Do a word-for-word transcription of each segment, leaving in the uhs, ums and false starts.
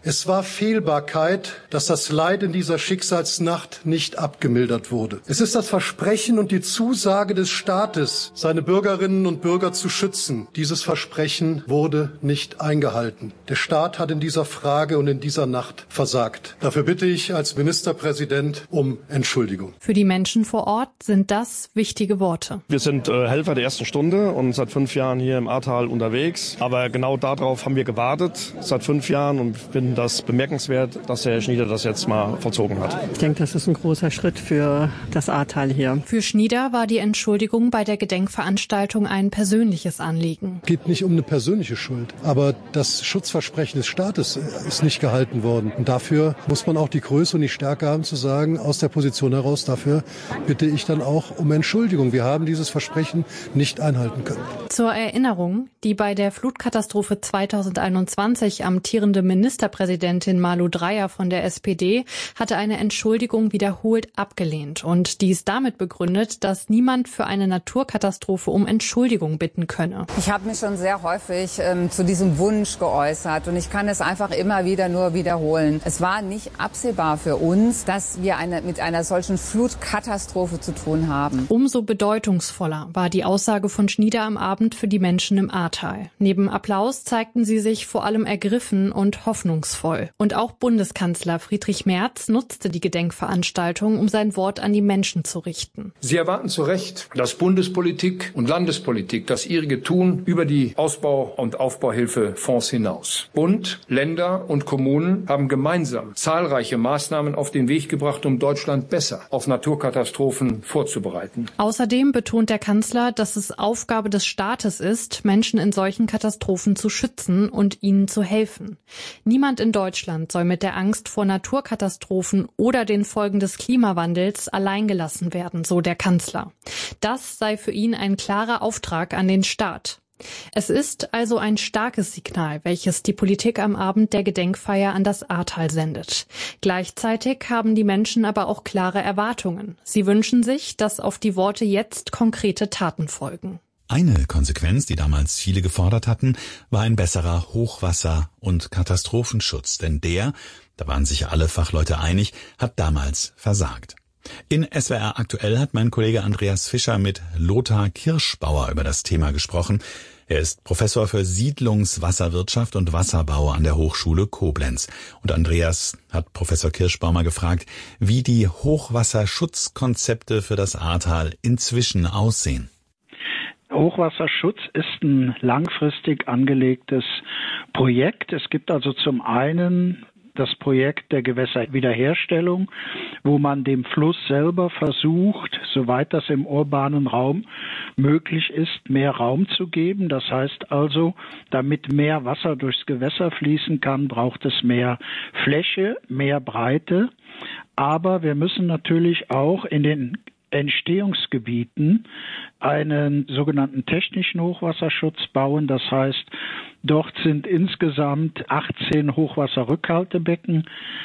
Es war Fehlbarkeit, dass das Leid in dieser Schicksalsnacht nicht abgemildert wurde. Es ist das Versprechen und die Zusage des Staates, seine Bürgerinnen und Bürger zu schützen. Dieses Versprechen wurde nicht eingehalten. Der Staat hat in dieser Frage und in dieser Nacht versagt. Dafür bitte ich als Ministerpräsident um Entschuldigung. Für die Menschen vor Ort sind das wichtige Worte. Wir sind äh, Helfer der ersten Stunde und seit fünf Jahren hier im Ahrtal unterwegs. Aber genau darauf haben wir gewartet seit fünf Jahren und finden das bemerkenswert, dass der Herr Schnieder das jetzt mal vollzogen hat. Ich denke, das ist ein großer Schritt für das Ahrtal hier. Für Schnieder war die Entschuldigung bei der Gedenkveranstaltung ein persönliches Anliegen. Es geht nicht um eine persönliche Schuld, aber das Schutzversprechen des Staates ist nicht gehalten worden. Und dafür muss man auch die Größe und die Stärke haben zu sagen, aus der Position heraus, dafür bitte ich dann auch um Entschuldigung. Wir haben dieses Versprechen nicht einhalten können. Zur Erinnerung, die bei der Flutkatastrophe zweitausendeinundzwanzig amtierende Ministerpräsidentin Malu Dreyer von der S P D hatte eine Entschuldigung wiederholt abgelehnt und dies damit begründet, dass niemand für eine Naturkatastrophe um Entschuldigung bitten könne. Ich habe mich schon sehr häufig ähm, zu diesem Wunsch geäußert und ich kann es einfach immer wieder nur wiederholen. Es war nicht absehbar für uns, dass wir eine, mit einer solchen Flutkatastrophe zu tun haben. Umso bedeutungsvoller war die Aussage von Schnieder am Abend für die Menschen im Ahrtal. Neben Applaus zeigten sie sich vor allem ergriffen und hoffnungsvoll. Und auch Bundeskanzler Friedrich Merz nutzte die Gedenkveranstaltung, um sein Wort an die Menschen zu richten. Sie erwarten zu Recht, dass Bundespolitik und Landespolitik das ihrige tun über die Ausbau- und Aufbauhilfefonds hinaus. Bund, Länder und Kommunen haben gemeinsam zahlreiche Maßnahmen auf den Weg gebracht, um Deutschland besser auf Naturkatastrophen vorzubereiten. Außerdem betont der Kanzler, dass es Aufgabe des Staates ist, Menschen in solchen Katastrophen zu schützen und ihnen zu helfen. Niemand in Deutschland soll mit der Angst vor Naturkatastrophen oder den Folgen des Klimawandels alleingelassen werden, so der Kanzler. Das sei für ihn ein klarer Auftrag an den Staat. Es ist also ein starkes Signal, welches die Politik am Abend der Gedenkfeier an das Ahrtal sendet. Gleichzeitig haben die Menschen aber auch klare Erwartungen. Sie wünschen sich, dass auf die Worte jetzt konkrete Taten folgen. Eine Konsequenz, die damals viele gefordert hatten, war ein besserer Hochwasser- und Katastrophenschutz. Denn der, da waren sich alle Fachleute einig, hat damals versagt. In S W R Aktuell hat mein Kollege Andreas Fischer mit Lothar Kirschbauer über das Thema gesprochen. Er ist Professor für Siedlungswasserwirtschaft und Wasserbau an der Hochschule Koblenz. Und Andreas hat Professor Kirschbauer mal gefragt, wie die Hochwasserschutzkonzepte für das Ahrtal inzwischen aussehen. Hochwasserschutz ist ein langfristig angelegtes Projekt. Es gibt also zum einen das Projekt der Gewässerwiederherstellung, wo man dem Fluss selber versucht, soweit das im urbanen Raum möglich ist, mehr Raum zu geben. Das heißt also, damit mehr Wasser durchs Gewässer fließen kann, braucht es mehr Fläche, mehr Breite. Aber wir müssen natürlich auch in den Entstehungsgebieten einen sogenannten technischen Hochwasserschutz bauen. Das heißt, dort sind insgesamt achtzehn Hochwasserrückhaltebecken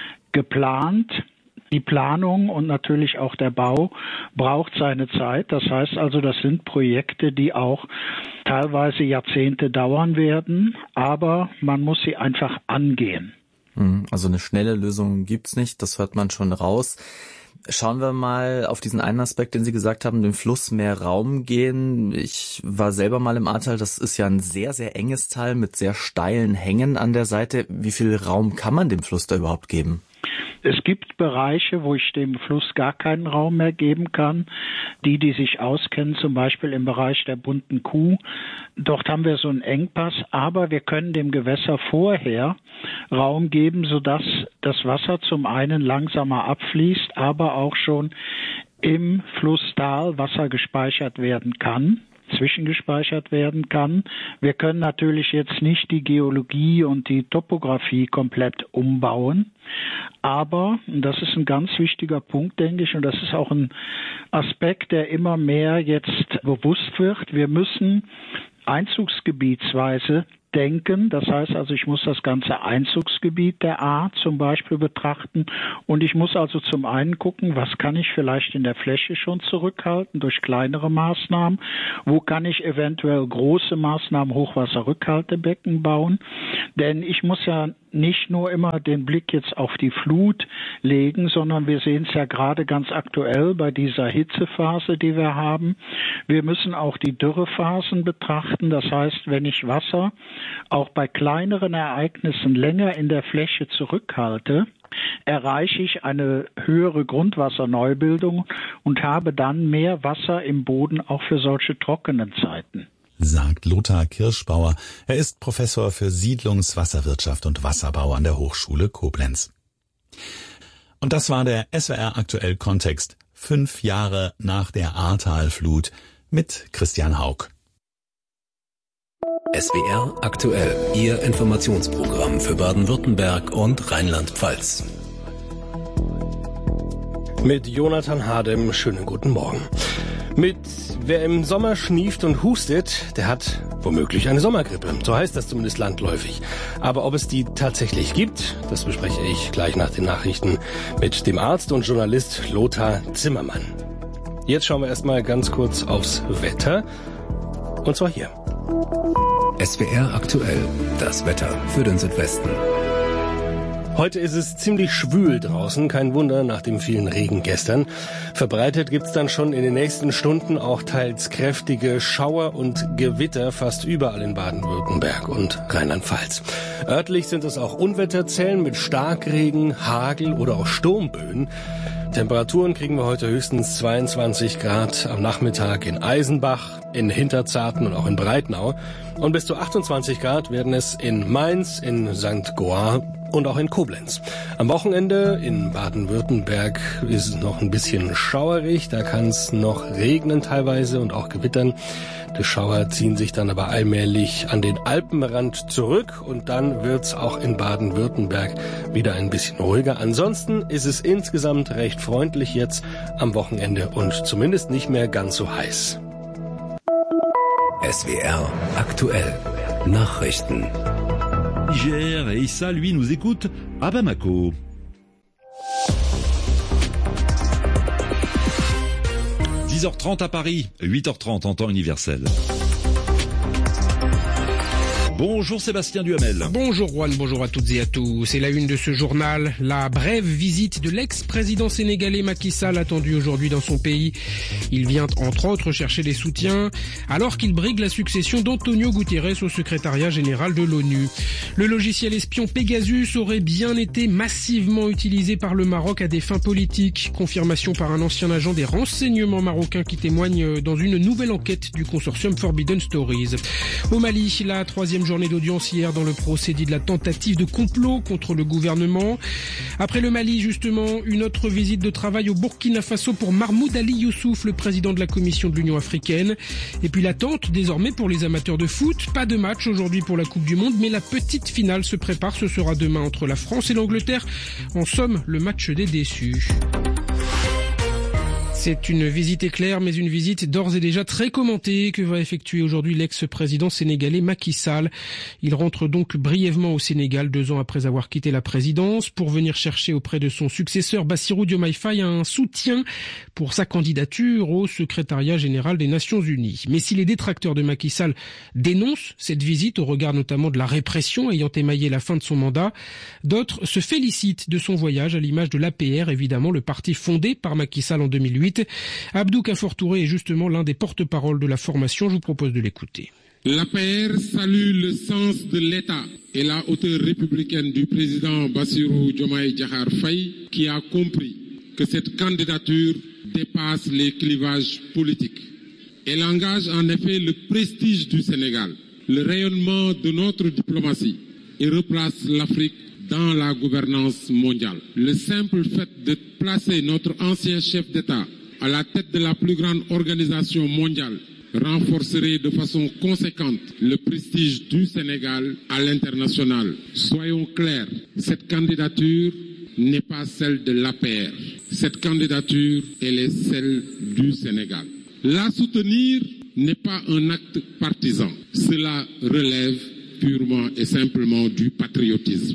geplant. Die Planung und natürlich auch der Bau braucht seine Zeit. Das heißt also, das sind Projekte, die auch teilweise Jahrzehnte dauern werden, aber man muss sie einfach angehen. Also eine schnelle Lösung gibt's nicht, das hört man schon raus. Schauen wir mal auf diesen einen Aspekt, den Sie gesagt haben, dem Fluss mehr Raum gehen. Ich war selber mal im Ahrtal, das ist ja ein sehr, sehr enges Tal mit sehr steilen Hängen an der Seite. Wie viel Raum kann man dem Fluss da überhaupt geben? Es gibt Bereiche, wo ich dem Fluss gar keinen Raum mehr geben kann. Die, die sich auskennen, zum Beispiel im Bereich der Bunten Kuh, dort haben wir so einen Engpass, aber wir können dem Gewässer vorher Raum geben, sodass das Wasser zum einen langsamer abfließt, aber auch schon im Flusstal Wasser gespeichert werden kann. zwischengespeichert werden kann. Wir können natürlich jetzt nicht die Geologie und die Topographie komplett umbauen, aber, und das ist ein ganz wichtiger Punkt, denke ich, und das ist auch ein Aspekt, der immer mehr jetzt bewusst wird, wir müssen einzugsgebietsweise denken. Das heißt also, ich muss das ganze Einzugsgebiet der Ahr zum Beispiel betrachten und ich muss also zum einen gucken, was kann ich vielleicht in der Fläche schon zurückhalten durch kleinere Maßnahmen, wo kann ich eventuell große Maßnahmen, Hochwasserrückhaltebecken bauen, denn ich muss ja nicht nur immer den Blick jetzt auf die Flut legen, sondern wir sehen es ja gerade ganz aktuell bei dieser Hitzephase, die wir haben. Wir müssen auch die Dürrephasen betrachten. Das heißt, wenn ich Wasser auch bei kleineren Ereignissen länger in der Fläche zurückhalte, erreiche ich eine höhere Grundwasserneubildung und habe dann mehr Wasser im Boden auch für solche trockenen Zeiten. Sagt Lothar Kirschbauer. Er ist Professor für Siedlungswasserwirtschaft und Wasserbau an der Hochschule Koblenz. Und das war der S W R Aktuell Kontext. Fünf Jahre nach der Ahrtalflut mit Christian Haug. S W R Aktuell, Ihr Informationsprogramm für Baden-Württemberg und Rheinland-Pfalz. Mit Jonathan Hardem, schönen guten Morgen. Mit wer im Sommer schnieft und hustet, der hat womöglich eine Sommergrippe. So heißt das zumindest landläufig. Aber ob es die tatsächlich gibt, das bespreche ich gleich nach den Nachrichten mit dem Arzt und Journalist Lothar Zimmermann. Jetzt schauen wir erstmal ganz kurz aufs Wetter. Und zwar hier. S W R Aktuell, das Wetter für den Südwesten. Heute ist es ziemlich schwül draußen, kein Wunder nach dem vielen Regen gestern. Verbreitet gibt's dann schon in den nächsten Stunden auch teils kräftige Schauer und Gewitter fast überall in Baden-Württemberg und Rheinland-Pfalz. Örtlich sind es auch Unwetterzellen mit Starkregen, Hagel oder auch Sturmböen. Temperaturen kriegen wir heute höchstens zweiundzwanzig Grad am Nachmittag in Eisenbach, in Hinterzarten und auch in Breitnau. Und bis zu achtundzwanzig Grad werden es in Mainz, in Sankt Goar und auch in Koblenz. Am Wochenende in Baden-Württemberg ist es noch ein bisschen schauerig. Da kann es noch regnen teilweise und auch gewittern. Die Schauer ziehen sich dann aber allmählich an den Alpenrand zurück und dann wird's auch in Baden-Württemberg wieder ein bisschen ruhiger. Ansonsten ist es insgesamt recht freundlich jetzt am Wochenende und zumindest nicht mehr ganz so heiß. S W R Aktuell Nachrichten. Niger et Issa, lui, nous écoute à Bamako. dix heures trente à Paris, huit heures trente en temps universel. Bonjour Sébastien Duhamel. Bonjour Juan, bonjour à toutes et à tous. C'est la une de ce journal. La brève visite de l'ex-président sénégalais Macky Sall attendue aujourd'hui dans son pays. Il vient entre autres chercher des soutiens alors qu'il brigue la succession d'Antonio Guterres au secrétariat général de l'ONU. Le logiciel espion Pegasus aurait bien été massivement utilisé par le Maroc à des fins politiques. Confirmation par un ancien agent des renseignements marocains qui témoigne dans une nouvelle enquête du consortium Forbidden Stories. Au Mali, la troisième journée d'audience hier dans le procès dit de la tentative de complot contre le gouvernement. Après le Mali, justement, une autre visite de travail au Burkina Faso pour Mahmoud Ali Youssouf, le président de la Commission de l'Union africaine. Et puis l'attente désormais pour les amateurs de foot. Pas de match aujourd'hui pour la Coupe du Monde, mais la petite finale se prépare. Ce sera demain entre la France et l'Angleterre. En somme, le match des déçus. C'est une visite éclair, mais une visite d'ores et déjà très commentée que va effectuer aujourd'hui l'ex-président sénégalais Macky Sall. Il rentre donc brièvement au Sénégal deux ans après avoir quitté la présidence pour venir chercher auprès de son successeur Bassirou Diomaye Faye un soutien pour sa candidature au secrétariat général des Nations Unies. Mais si les détracteurs de Macky Sall dénoncent cette visite au regard notamment de la répression ayant émaillé la fin de son mandat, d'autres se félicitent de son voyage à l'image de l'A P R, évidemment le parti fondé par Macky Sall en deux mille huit. Abdou Kafour Touré est justement l'un des porte-parole de la formation. Je vous propose de l'écouter. L'A P R salue le sens de l'État et la hauteur républicaine du président Bassirou Diomaye Diakhar Faye qui a compris que cette candidature dépasse les clivages politiques. Elle engage en effet le prestige du Sénégal, le rayonnement de notre diplomatie et replace l'Afrique dans la gouvernance mondiale. Le simple fait de placer notre ancien chef d'État à la tête de la plus grande organisation mondiale renforcerait de façon conséquente le prestige du Sénégal à l'international. Soyons clairs, cette candidature n'est pas celle de l'A P R. Cette candidature, elle est celle du Sénégal. La soutenir n'est pas un acte partisan. Cela relève purement et simplement du patriotisme.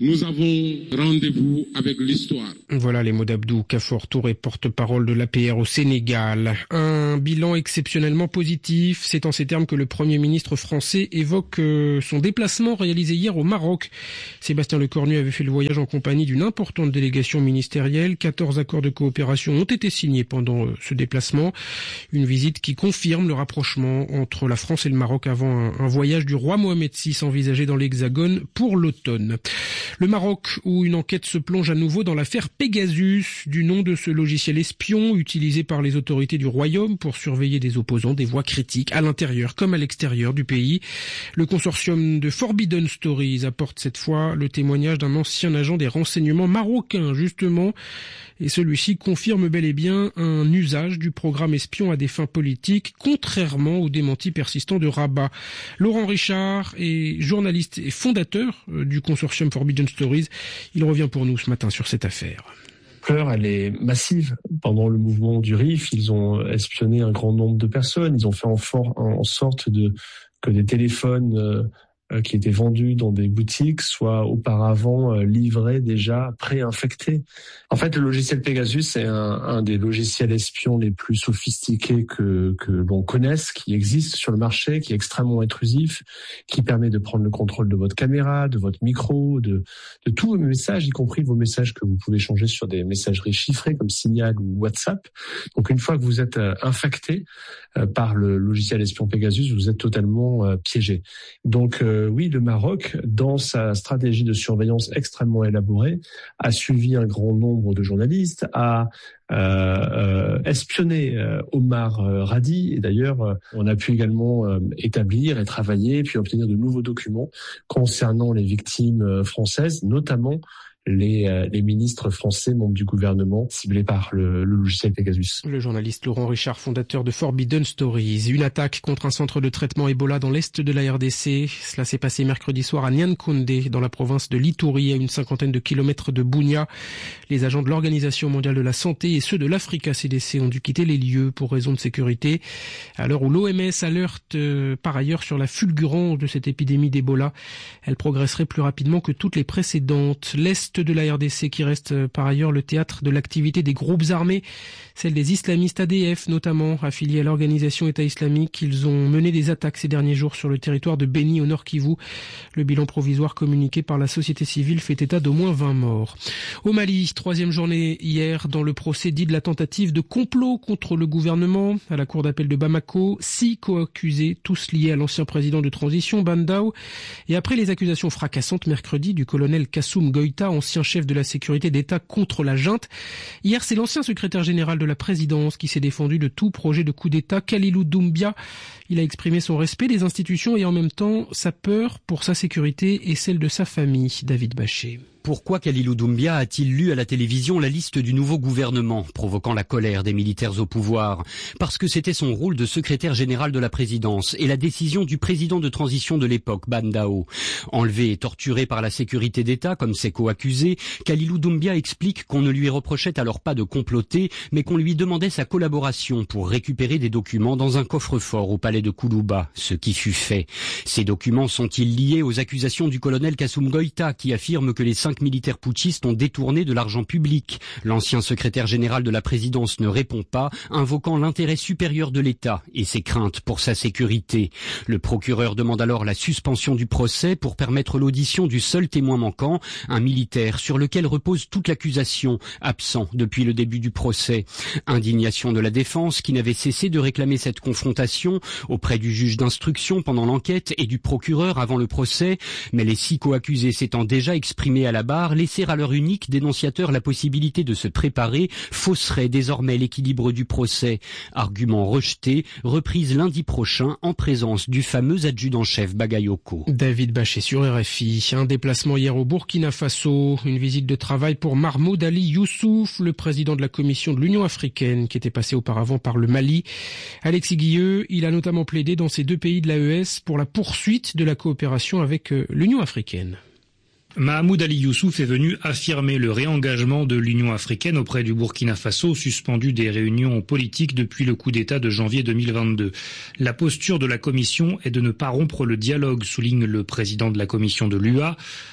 nous avons rendez-vous avec l'histoire. Voilà les mots d'Abdou Kafor Touré, porte-parole de l'A P R au Sénégal. Un bilan exceptionnellement positif, c'est en ces termes que le Premier ministre français évoque son déplacement réalisé hier au Maroc. Sébastien Lecornu avait fait le voyage en compagnie d'une importante délégation ministérielle. quatorze accords de coopération ont été signés pendant ce déplacement. Une visite qui confirme le rapprochement entre la France et le Maroc avant un, un voyage du roi Mohamed six envisagé dans l'Hexagone pour l'automne. Le Maroc, où une enquête se plonge à nouveau dans l'affaire Pegasus, du nom de ce logiciel espion utilisé par les autorités du royaume pour surveiller des opposants, des voix critiques à l'intérieur comme à l'extérieur du pays. Le consortium de Forbidden Stories apporte cette fois le témoignage d'un ancien agent des renseignements marocains, justement, et celui-ci confirme bel et bien un usage du programme espion à des fins politiques, contrairement aux démentis persistants de Rabat. Laurent Richard est journaliste et fondateur du consortium Forbidden Stories. Il revient pour nous ce matin sur cette affaire. L'ampleur, elle est massive. Pendant le mouvement du R I F, ils ont espionné un grand nombre de personnes. Ils ont fait en, for- en sorte de que des téléphones euh, qui étaient vendus dans des boutiques soient auparavant euh, livrés déjà pré-infectés. En fait, le logiciel Pegasus est un, un des logiciels espions les plus sophistiqués que, que l'on connaisse, qui existe sur le marché, qui est extrêmement intrusif, qui permet de prendre le contrôle de votre caméra, de votre micro, de, de tous vos messages, y compris vos messages que vous pouvez changer sur des messageries chiffrées comme Signal ou WhatsApp. Donc une fois que vous êtes euh, infecté euh, par le logiciel espion Pegasus, vous êtes totalement euh, piégé. Donc euh, oui, le Maroc, dans sa stratégie de surveillance extrêmement élaborée, a suivi un grand nombre de journalistes, a euh, euh, espionné euh, Omar euh, Radi. Et d'ailleurs, euh, on a pu également euh, établir et travailler, puis obtenir de nouveaux documents concernant les victimes euh, françaises, notamment les, euh, les ministres français, membres du gouvernement, ciblés par le, le logiciel Pegasus. Le journaliste Laurent Richard, fondateur de Forbidden Stories. Une attaque contre un centre de traitement Ebola dans l'est de la R D C. Cela s'est passé mercredi soir à Niankondé, dans la province de l'Ituri, à une cinquantaine de kilomètres de Bunia. Les agents de l'Organisation mondiale de la santé et ceux de l'Africa C D C ont dû quitter les lieux pour raison de sécurité. À l'heure où l'O M S alerte euh, par ailleurs sur la fulgurance de cette épidémie d'Ebola, elle progresserait plus rapidement que toutes les précédentes. L'est de la R D C qui reste euh, par ailleurs le théâtre de l'activité des groupes armés, celle des islamistes A D F notamment, affiliés à l'organisation État islamique. Ils ont mené des attaques ces derniers jours sur le territoire de Beni au Nord Kivu. Le bilan provisoire communiqué par la société civile fait état d'au moins vingt morts. Au Mali, troisième journée hier dans le procès dit de la tentative de complot contre le gouvernement. À la cour d'appel de Bamako, six co-accusés, tous liés à l'ancien président de transition, Bandao. Et après les accusations fracassantes mercredi du colonel Kassoum Goïta, ancien chef de la sécurité d'État contre la junte, hier c'est l'ancien secrétaire général de la présidence qui s'est défendu de tout projet de coup d'État, Kalilou Doumbia. Il a exprimé son respect des institutions et en même temps sa peur pour sa sécurité et celle de sa famille. David Bachet. Pourquoi Kalilou Doumbia a-t-il lu à la télévision la liste du nouveau gouvernement, provoquant la colère des militaires au pouvoir? Parce que c'était son rôle de secrétaire général de la présidence et la décision du président de transition de l'époque, Bandao. Enlevé et torturé par la sécurité d'État comme ses co-accusés, Kalilou Doumbia explique qu'on ne lui reprochait alors pas de comploter, mais qu'on lui demandait sa collaboration pour récupérer des documents dans un coffre-fort au palais de Koulouba, ce qui fut fait. Ces documents sont-ils liés aux accusations du colonel Kassoum Goïta qui affirme que les cinq militaires putschistes ont détourné de l'argent public? L'ancien secrétaire général de la présidence ne répond pas, invoquant l'intérêt supérieur de l'État et ses craintes pour sa sécurité. Le procureur demande alors la suspension du procès pour permettre l'audition du seul témoin manquant, un militaire sur lequel repose toute l'accusation, absent depuis le début du procès. Indignation de la défense qui n'avait cessé de réclamer cette confrontation auprès du juge d'instruction pendant l'enquête et du procureur avant le procès, mais les six co-accusés s'étant déjà exprimés à la barre, laisser à leur unique dénonciateur la possibilité de se préparer fausserait désormais l'équilibre du procès. Argument rejeté, reprise lundi prochain en présence du fameux adjudant-chef Bagayoko. David Bachet sur R F I. Un déplacement hier au Burkina Faso, une visite de travail pour Mahmoud Ali Youssouf, le président de la Commission de l'Union africaine qui était passé auparavant par le Mali. Alexis Guilleux, il a notamment plaidé dans ces deux pays de l'A E S pour la poursuite de la coopération avec l'Union africaine. Mahmoud Ali Youssouf est venu affirmer le réengagement de l'Union africaine auprès du Burkina Faso, suspendu des réunions politiques depuis le coup d'État de janvier deux mille vingt-deux. La posture de la Commission est de ne pas rompre le dialogue, souligne le président de la Commission de l'U A.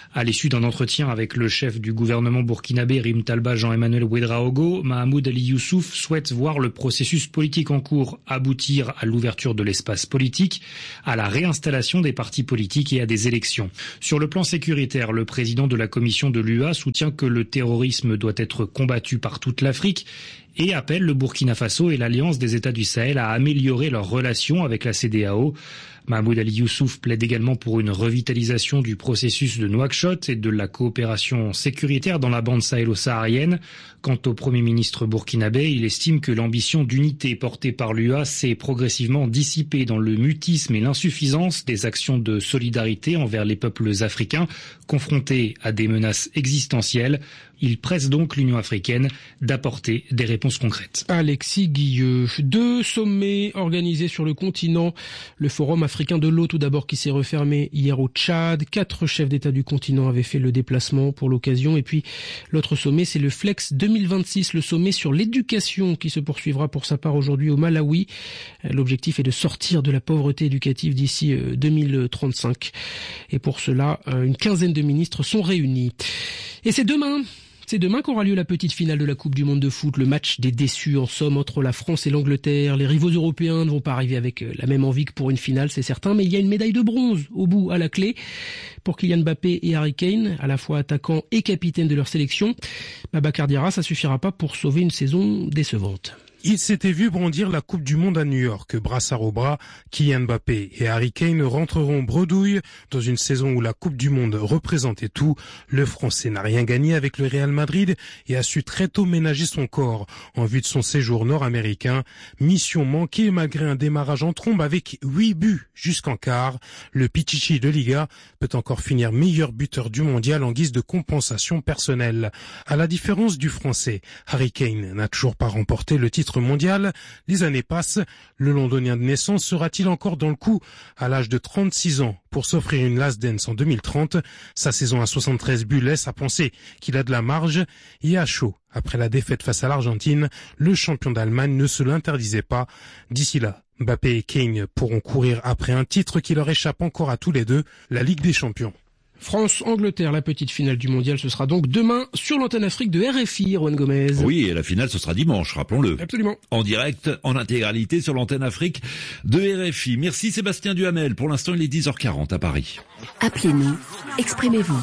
À l'issue d'un entretien avec le chef du gouvernement burkinabé Rim Talba Jean-Emmanuel Ouedraogo, Mahamoud Ali Youssouf souhaite voir le processus politique en cours aboutir à l'ouverture de l'espace politique, à la réinstallation des partis politiques et à des élections. Sur le plan sécuritaire, le président de la commission de l'U A soutient que le terrorisme doit être combattu par toute l'Afrique et appelle le Burkina Faso et l'Alliance des États du Sahel à améliorer leurs relations avec la C E D E A O. Mahmoud Ali Youssouf plaide également pour une revitalisation du processus de Nouakchott et de la coopération sécuritaire dans la bande sahélo-saharienne. Quant au Premier ministre burkinabé, il estime que l'ambition d'unité portée par l'U A s'est progressivement dissipée dans le mutisme et l'insuffisance des actions de solidarité envers les peuples africains confrontés à des menaces existentielles. Il presse donc l'Union africaine d'apporter des réponses concrètes. Alexis Guilleux. Deux sommets organisés sur le continent. Le Forum africain de l'eau tout d'abord qui s'est refermé hier au Tchad. Quatre chefs d'État du continent avaient fait le déplacement pour l'occasion. Et puis l'autre sommet, c'est le Flex deux mille vingt-six, le sommet sur l'éducation qui se poursuivra pour sa part aujourd'hui au Malawi. L'objectif est de sortir de la pauvreté éducative d'ici deux mille trente-cinq. Et pour cela, une quinzaine de ministres sont réunis. Et c'est demain C'est demain qu'aura lieu la petite finale de la Coupe du Monde de foot, le match des déçus en somme entre la France et l'Angleterre. Les rivaux européens ne vont pas arriver avec la même envie que pour une finale, c'est certain, mais il y a une médaille de bronze au bout, à la clé, pour Kylian Mbappé et Harry Kane, à la fois attaquant et capitaine de leur sélection. Babacar Diarra, ça suffira pas pour sauver une saison décevante. Il s'était vu brandir la Coupe du Monde à New York. Brassard au bras, Kylian Mbappé et Harry Kane rentreront bredouille dans une saison où la Coupe du Monde représentait tout. Le Français n'a rien gagné avec le Real Madrid et a su très tôt ménager son corps en vue de son séjour nord-américain. Mission manquée malgré un démarrage en trombe avec huit buts jusqu'en quart. Le Pichichi de Liga peut encore finir meilleur buteur du mondial en guise de compensation personnelle. À la différence du Français, Harry Kane n'a toujours pas remporté le titre mondial. Les années passent. Le Londonien de naissance sera-t-il encore dans le coup à l'âge de trente-six ans pour s'offrir une last dance en deux mille trente? Sa saison à soixante-treize buts laisse à penser qu'il a de la marge. Et à chaud, après la défaite face à l'Argentine, le champion d'Allemagne ne se l'interdisait pas. D'ici là, Mbappé et Kane pourront courir après un titre qui leur échappe encore à tous les deux, la Ligue des Champions. France-Angleterre, la petite finale du mondial, ce sera donc demain sur l'antenne Afrique de R F I, Juan Gomez. Oui, et la finale, ce sera dimanche, rappelons-le. Absolument. En direct, en intégralité sur l'antenne Afrique de R F I. Merci Sébastien Duhamel. Pour l'instant, il est dix heures quarante à Paris. Appelez-nous, exprimez-vous.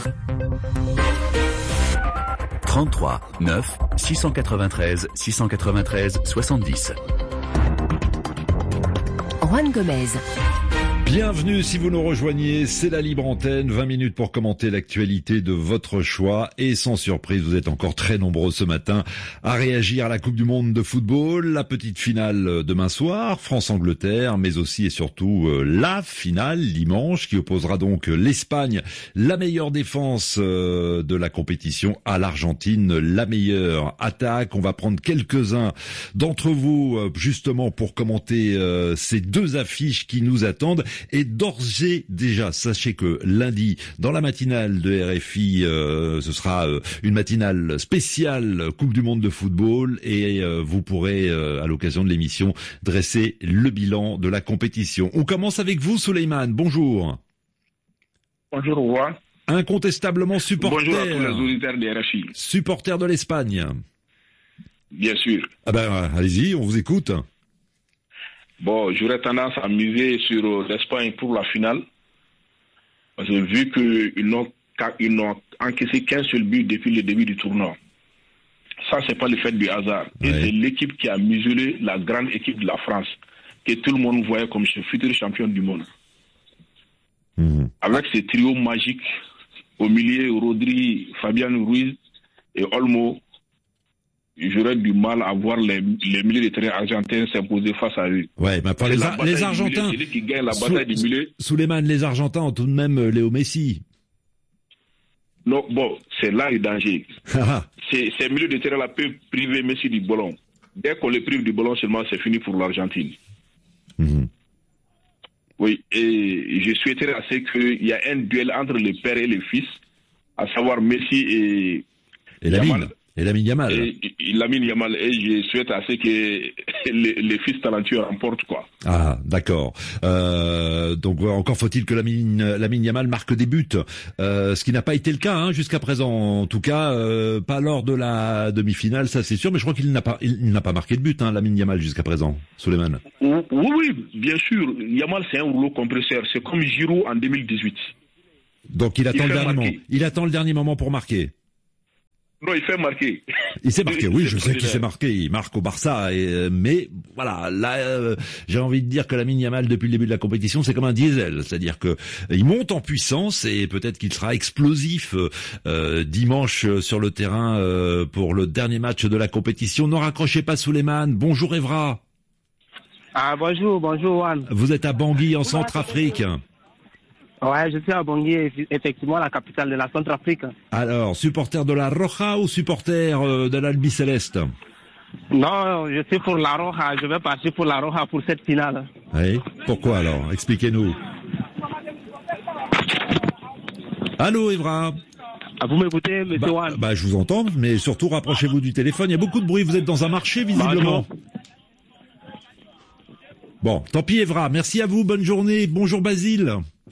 trente-trois neuf six cent quatre-vingt-treize six cent quatre-vingt-treize soixante-dix. Juan Gomez. Bienvenue si vous nous rejoignez, c'est la libre antenne, vingt minutes pour commenter l'actualité de votre choix et sans surprise, vous êtes encore très nombreux ce matin à réagir à la Coupe du Monde de football, la petite finale demain soir, France-Angleterre, mais aussi et surtout la finale dimanche qui opposera donc l'Espagne, la meilleure défense de la compétition, à l'Argentine, la meilleure attaque. On va prendre quelques-uns d'entre vous justement pour commenter ces deux affiches qui nous attendent. Et d'ores et déjà, sachez que lundi, dans la matinale de R F I, euh, ce sera euh, une matinale spéciale Coupe du Monde de football et euh, vous pourrez, euh, à l'occasion de l'émission, dresser le bilan de la compétition. On commence avec vous, Souleymane. Bonjour. Bonjour, au revoir. Incontestablement supporter. Bonjour à tous les auditeurs de R F I. Supporter de l'Espagne. Bien sûr. Ah ben, allez-y, on vous écoute. Bon, j'aurais tendance à miser sur l'Espagne pour la finale. Parce que vu qu'ils n'ont, ils n'ont encaissé qu'un seul but depuis le début du tournoi. Ça, c'est pas le fait du hasard. Ouais. Et c'est l'équipe qui a muselé la grande équipe de la France, que tout le monde voyait comme ce futur champion du monde. Mmh. Avec ce trio magique, au milieu, Rodri, Fabian Ruiz et Olmo, j'aurais du mal à voir les, les milieux de terrain argentins s'imposer face à eux. Ouais, mais enfin, les, Ar- les Argentins. Milieu, qui gagne la bataille du milieu. Souleymane, les Argentins ont tout de même Léo Messi. Non, bon, c'est là le danger. c'est, ces milieux de terrain là peuvent priver Messi du ballon. Dès qu'on le prive du ballon seulement, c'est fini pour l'Argentine. Mm-hmm. Oui, et je souhaiterais assez qu'il y ait un duel entre le père et le fils, à savoir Messi et. Et Lamine. Et Lamine Yamal. Et, et Lamine Yamal. Et je souhaite assez que les, les fils talentueux remportent, quoi. Ah, d'accord. Euh, donc encore faut-il que Lamine, Lamine Yamal marque des buts, euh, ce qui n'a pas été le cas hein, jusqu'à présent. En tout cas, euh, pas lors de la demi-finale, ça c'est sûr. Mais je crois qu'il n'a pas, il, il n'a pas marqué de but, hein, Lamine Yamal jusqu'à présent, Souleymane. Oui, oui, bien sûr. Yamal c'est un rouleau compresseur. C'est comme Giroud en deux mille dix-huit. Donc il attend il le dernier marquer. moment. Il attend le dernier moment pour marquer. Non, il fait marquer. Il s'est marqué, oui, je sais qu'il s'est marqué. Il marque au Barça, et, mais voilà, là, euh, j'ai envie de dire que Lamine Yamal, depuis le début de la compétition, c'est comme un diesel, c'est-à-dire que il monte en puissance et peut-être qu'il sera explosif euh, dimanche sur le terrain euh, pour le dernier match de la compétition. Ne raccrochez pas Souleymane. Bonjour Evra. Ah bonjour, bonjour Juan. Vous êtes à Bangui en Centrafrique. Ouais, je suis à Bangui, effectivement, la capitale de la Centrafrique. Alors, supporter de la Roja ou supporter euh, de l'Albi Céleste? Non, je suis pour la Roja. Je vais partir pour la Roja pour cette finale. Oui. Pourquoi alors? Expliquez-nous. Allô, Evra? Ah, vous m'écoutez, monsieur bah, Juan? Bah, je vous entends, mais surtout rapprochez-vous du téléphone. Il y a beaucoup de bruit. Vous êtes dans un marché, visiblement. Bah, bon, tant pis, Evra. Merci à vous. Bonne journée. Bonjour, Basile.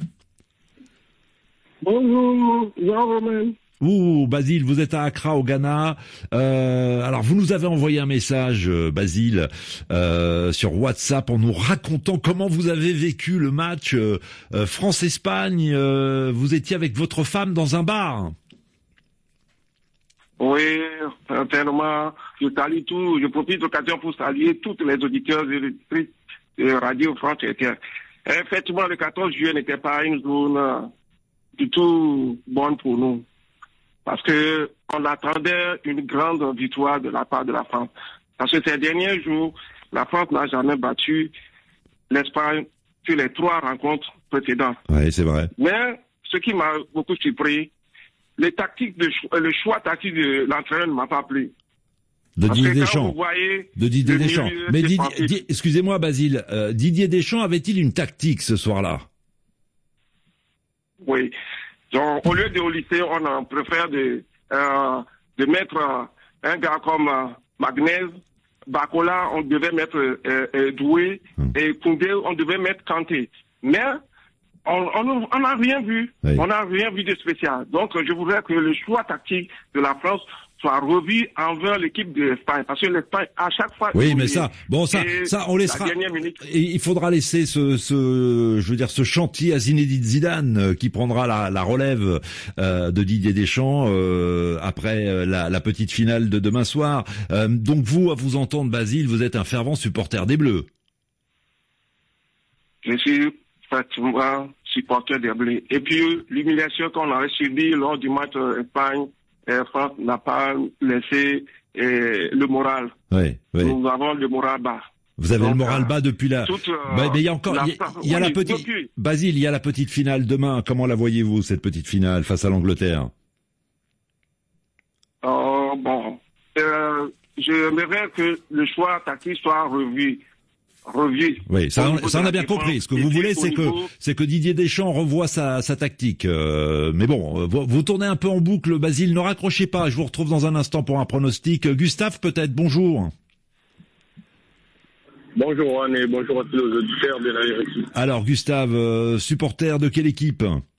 Bonjour, Jean-Romain. Ouh, Basile, vous êtes à Accra, au Ghana. Euh, alors, vous nous avez envoyé un message, Basile, euh, sur WhatsApp en nous racontant comment vous avez vécu le match euh, France-Espagne. Euh, vous étiez avec votre femme dans un bar. Oui, tellement. Je salue tout. Je profite de l'occasion pour saluer toutes les auditeurs et auditrices de Radio France Inter. Effectivement, le quatorze juillet n'était pas une zone du tout bonne pour nous. Parce que on attendait une grande victoire de la part de la France. Parce que ces derniers jours, la France n'a jamais battu l'Espagne sur les trois rencontres précédentes. Oui, c'est vrai. Mais ce qui m'a beaucoup surpris, les tactiques de cho- le choix tactique de l'entraîneur ne m'a pas plu. De Parce Didier que quand Deschamps. vous voyez De Didier le Deschamps. milieu Mais Didier, défensif- Di- excusez-moi, Basile, euh, Didier Deschamps avait-il une tactique ce soir-là? Oui. Donc, au lieu de au lycée, on en préfère de, euh, de mettre euh, un gars comme euh, Magnez, Bakola, on devait mettre euh, euh, Doué, et Koundé, on devait mettre Kanté. Mais on on on n'a rien vu. Oui. On n'a rien vu de spécial. Donc, je voudrais que le choix tactique de la France soit revu envers l'équipe de l'Espagne. Parce que l'Espagne, à chaque fois... Oui, mais ça, bon, ça, et ça, on laissera. la dernière minute- Et il faudra laisser ce, ce, je veux dire, ce chantier à Zinedine Zidane euh, qui prendra la, la relève euh, de Didier Deschamps euh, après euh, la, la petite finale de demain soir. Euh, donc vous, à vous entendre, Basile, vous êtes un fervent supporter des Bleus. Je suis pratiquement supporter des Bleus. Et puis, l'humiliation qu'on avait subie lors du match euh, Espagne, euh, France n'a pas laissé euh, le moral. Oui, oui. Nous avons le moral bas. Vous avez Donc, le moral euh, bas depuis la. toute, euh, Bah, mais il y a encore, la- il y a, il y a oui, la petite. depuis. Basile, il y a la petite finale demain. Comment la voyez-vous cette petite finale face à l'Angleterre? Euh, bon, euh, j'aimerais que le choix tactique soit revu. Revu. Oui, ça, Au on, niveau ça de on la a bien défense, compris. Ce que et vous puis voulez, au c'est que niveau- c'est que Didier Deschamps revoie sa, sa tactique. Euh, mais bon, euh, vous, vous tournez un peu en boucle, Basile. Ne raccrochez pas. Je vous retrouve dans un instant pour un pronostic. Euh, Gustave, peut-être. Bonjour. Bonjour Anne et bonjour à tous les auditeurs de la R F I. Alors, Gustave, euh, supporter de quelle équipe?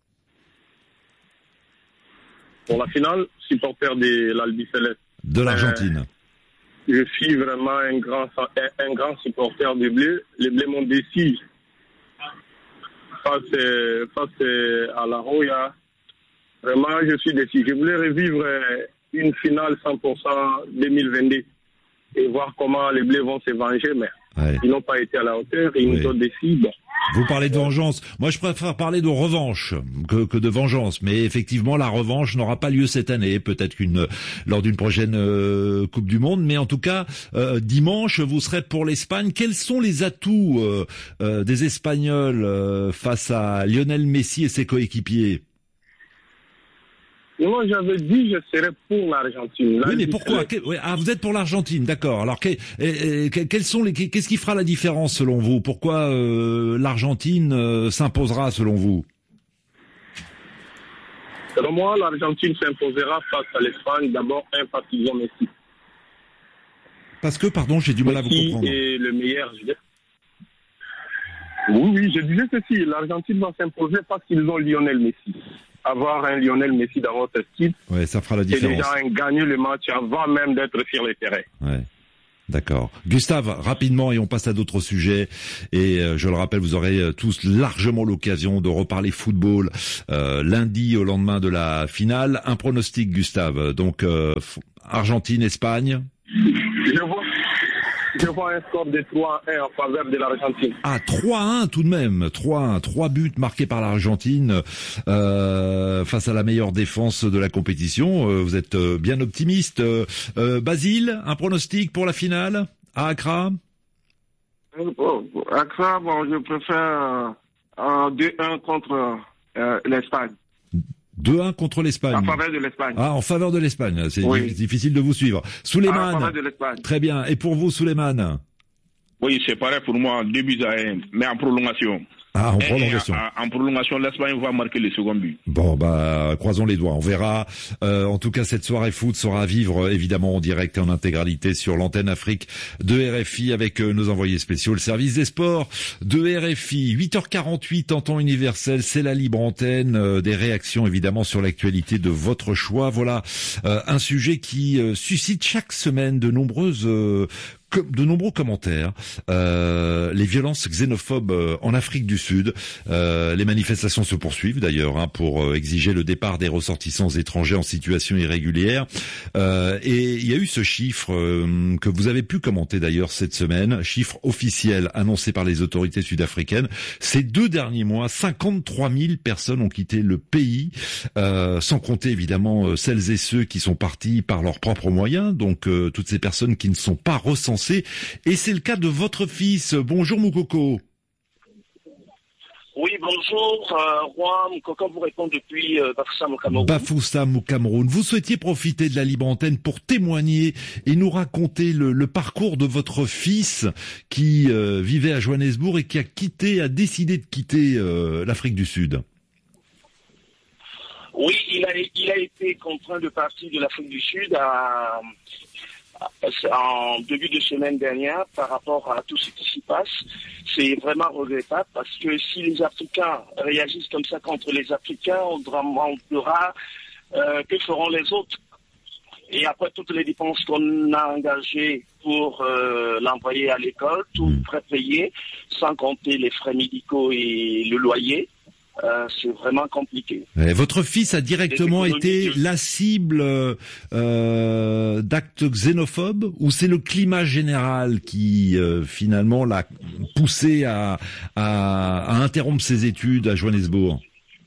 Pour la finale, supporter de l'Albi Céleste. De l'Argentine. Je suis vraiment un grand, un, un grand supporter des Bleus. Les Bleus m'ont déçu face, face à la Roya. Vraiment, je suis déçu. Je voulais revivre une finale cent pour cent deux mille vingt-deux et voir comment les Bleus vont se venger, mais Ouais. ils n'ont pas été à la hauteur, ils Oui. nous ont déçu. Bon. Vous parlez de vengeance. Moi, je préfère parler de revanche que, que de vengeance. Mais effectivement, la revanche n'aura pas lieu cette année. Peut-être qu'une lors d'une prochaine euh, Coupe du Monde. Mais en tout cas, euh, dimanche, vous serez pour l'Espagne. Quels sont les atouts euh, euh, des Espagnols euh, face à Lionel Messi et ses coéquipiers? Moi, j'avais dit que je serais pour l'Argentine. Oui, mais pourquoi? Que- ouais, ah, vous êtes pour l'Argentine, d'accord. Alors, que- et- et- que- quels sont les, qu'est-ce qui fera la différence selon vous? Pourquoi euh, l'Argentine euh, s'imposera selon vous? Selon moi, l'Argentine s'imposera face à l'Espagne. D'abord, un, parce qu'ils ont Messi. Parce que, pardon, j'ai du mal à vous comprendre. Messi est le meilleur. Oui, oui, je disais ceci. L'Argentine va s'imposer parce qu'ils ont Lionel Messi. Avoir un Lionel Messi dans votre équipe, ouais, ça fera la différence. C'est déjà un gagner le match avant même d'être sur le terrain. Ouais. D'accord. Gustave, rapidement, et on passe à d'autres sujets. Et euh, je le rappelle, vous aurez euh, tous largement l'occasion de reparler football euh, lundi au lendemain de la finale. Un pronostic, Gustave. Donc, euh, Argentine, Espagne. Je vois, je vois un score de trois à un en faveur de l'Argentine. Ah, trois à un tout de même. trois à un. Trois buts marqués par l'Argentine euh, face à la meilleure défense de la compétition. Euh, vous êtes euh, bien optimiste. Euh, euh, Basile, un pronostic pour la finale à Accra? Oh, Accra, bon, je préfère euh, deux un contre euh, l'Espagne. deux un contre l'Espagne. En faveur de l'Espagne. Ah, en faveur de l'Espagne. C'est oui. difficile de vous suivre. Souleymane. En faveur de l'Espagne. Très bien. Et pour vous, Souleymane? Oui, c'est pareil pour moi. Deux buts à un, mais en prolongation. Ah, en prolongation. Et, en, en prolongation, l'Espagne va marquer le second but. Bon, bah, croisons les doigts. On verra. Euh, en tout cas, cette soirée foot sera à vivre, évidemment, en direct et en intégralité sur l'antenne Afrique de R F I avec euh, nos envoyés spéciaux, le service des sports de R F I. huit heures quarante-huit en temps universel, c'est la libre antenne. Euh, des réactions, évidemment, sur l'actualité de votre choix. Voilà, euh, un sujet qui euh, suscite chaque semaine de nombreuses... Euh, de nombreux commentaires, euh, les violences xénophobes euh, en Afrique du Sud. Euh, les manifestations se poursuivent d'ailleurs hein, pour euh, exiger le départ des ressortissants étrangers en situation irrégulière. Euh, et il y a eu ce chiffre euh, que vous avez pu commenter d'ailleurs cette semaine, chiffre officiel annoncé par les autorités sud-africaines. Ces deux derniers mois, cinquante-trois mille personnes ont quitté le pays, euh, sans compter évidemment euh, celles et ceux qui sont partis par leurs propres moyens, donc euh, toutes ces personnes qui ne sont pas recensées. Et c'est le cas de votre fils. Bonjour Moukoko. Oui, bonjour. Euh, Roi Moukoko vous répond depuis euh, Bafoussam au Cameroun. Bafoussam au Cameroun. Vous souhaitiez profiter de la libre antenne pour témoigner et nous raconter le, le parcours de votre fils qui euh, vivait à Johannesburg et qui a quitté, a décidé de quitter euh, l'Afrique du Sud. Oui, il a, il a été contraint de partir de l'Afrique du Sud à... en début de semaine dernière par rapport à tout ce qui s'y passe. C'est vraiment regrettable parce que si les Africains réagissent comme ça contre les Africains, on demandera euh, que feront les autres. Et après toutes les dépenses qu'on a engagées pour euh, l'envoyer à l'école, tout frais payé, sans compter les frais médicaux et le loyer, Euh, c'est vraiment compliqué. Et votre fils a directement été la cible euh, d'actes xénophobes ou c'est le climat général qui euh, finalement l'a poussé à, à, à interrompre ses études à Johannesburg?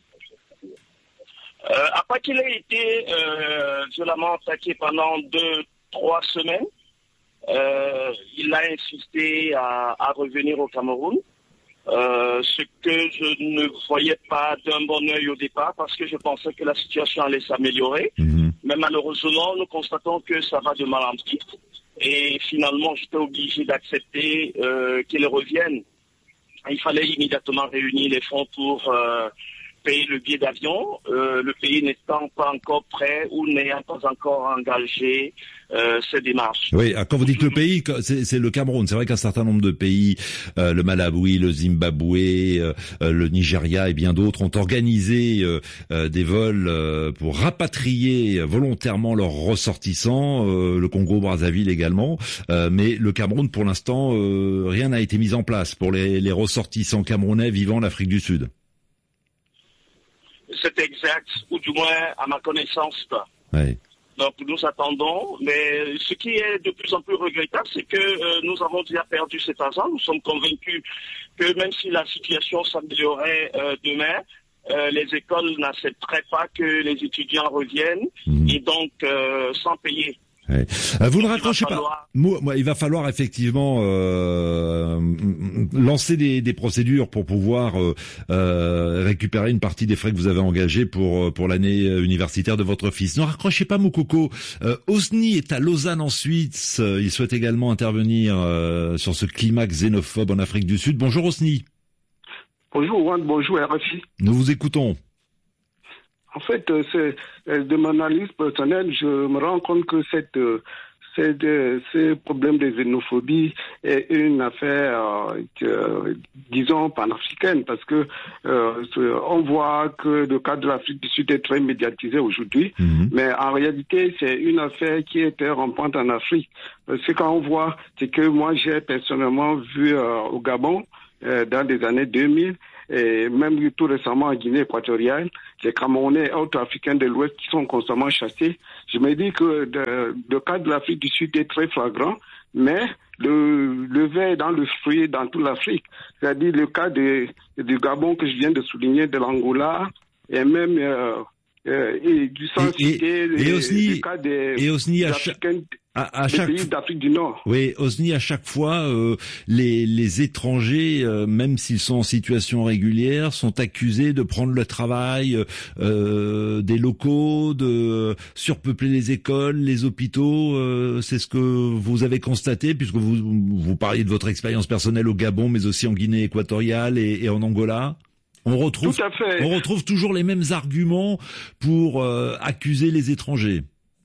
euh, Après qu'il ait été euh, violemment attaqué pendant deux, trois semaines, euh, il a insisté à, à revenir au Cameroun. Euh, ce que je ne voyais pas d'un bon œil au départ parce que je pensais que la situation allait s'améliorer. Mmh. Mais malheureusement, nous constatons que ça va de mal en pire. Et finalement, j'étais obligé d'accepter euh, qu'il revienne. Il fallait immédiatement réunir les fonds pour euh, payer le billet d'avion. Euh, le pays n'étant pas encore prêt ou n'ayant pas encore engagé Euh, ces démarches. Oui, quand vous dites le pays, c'est, c'est le Cameroun. C'est vrai qu'un certain nombre de pays, euh, le Malawi, le Zimbabwe, euh, le Nigeria et bien d'autres, ont organisé euh, euh, des vols euh, pour rapatrier volontairement leurs ressortissants, euh, le Congo-Brazzaville également. Euh, mais le Cameroun, pour l'instant, euh, rien n'a été mis en place pour les, les ressortissants camerounais vivant en Afrique du Sud. C'est exact, ou du moins à ma connaissance pas. Oui. Donc nous attendons, mais ce qui est de plus en plus regrettable, c'est que euh, nous avons déjà perdu cet argent. Nous sommes convaincus que même si la situation s'améliorait euh, demain, euh, les écoles n'accepteraient pas que les étudiants reviennent mmh. et donc euh, sans payer. Ouais. Euh, vous ne raccrochez pas. Moi, moi, il va falloir effectivement euh, lancer des, des procédures pour pouvoir euh, euh, récupérer une partie des frais que vous avez engagés pour pour l'année universitaire de votre fils. Ne raccrochez pas, Moukoko. Euh, Osni est à Lausanne en Suisse. Il souhaite également intervenir euh, sur ce climat xénophobe en Afrique du Sud. Bonjour Osni. Bonjour Juan, bonjour R F I. Nous vous écoutons. En fait, c'est, de mon analyse personnelle, je me rends compte que cette, cette, ce problème de xénophobie est une affaire, euh, disons, panafricaine, parce que euh, on voit que le cas de l'Afrique du Sud est très médiatisé aujourd'hui, mmh. mais en réalité, c'est une affaire qui était rampante en Afrique. Parce que quand on voit, c'est que moi, j'ai personnellement vu euh, au Gabon, euh, dans les années deux mille, et même tout récemment en Guinée équatoriale, les Camerounais et autres Africains de l'Ouest qui sont constamment chassés. Je me dis que de, le cas de l'Afrique du Sud est très flagrant, mais le, le verre est dans le fruit dans toute l'Afrique. C'est-à-dire le cas de, du Gabon que je viens de souligner, de l'Angola, et même euh, euh, et du sans cité, le cas des, et Osni, des Africains à, à des chaque pays d'Afrique du Nord. Oui, Osni, à chaque fois, euh, les, les étrangers, euh, même s'ils sont en situation régulière, sont accusés de prendre le travail euh, des locaux, de surpeupler les écoles, les hôpitaux. Euh, c'est ce que vous avez constaté, puisque vous, vous parliez de votre expérience personnelle au Gabon, mais aussi en Guinée équatoriale et, et en Angola. On retrouve, Tout à fait. on retrouve toujours les mêmes arguments pour euh, accuser les étrangers.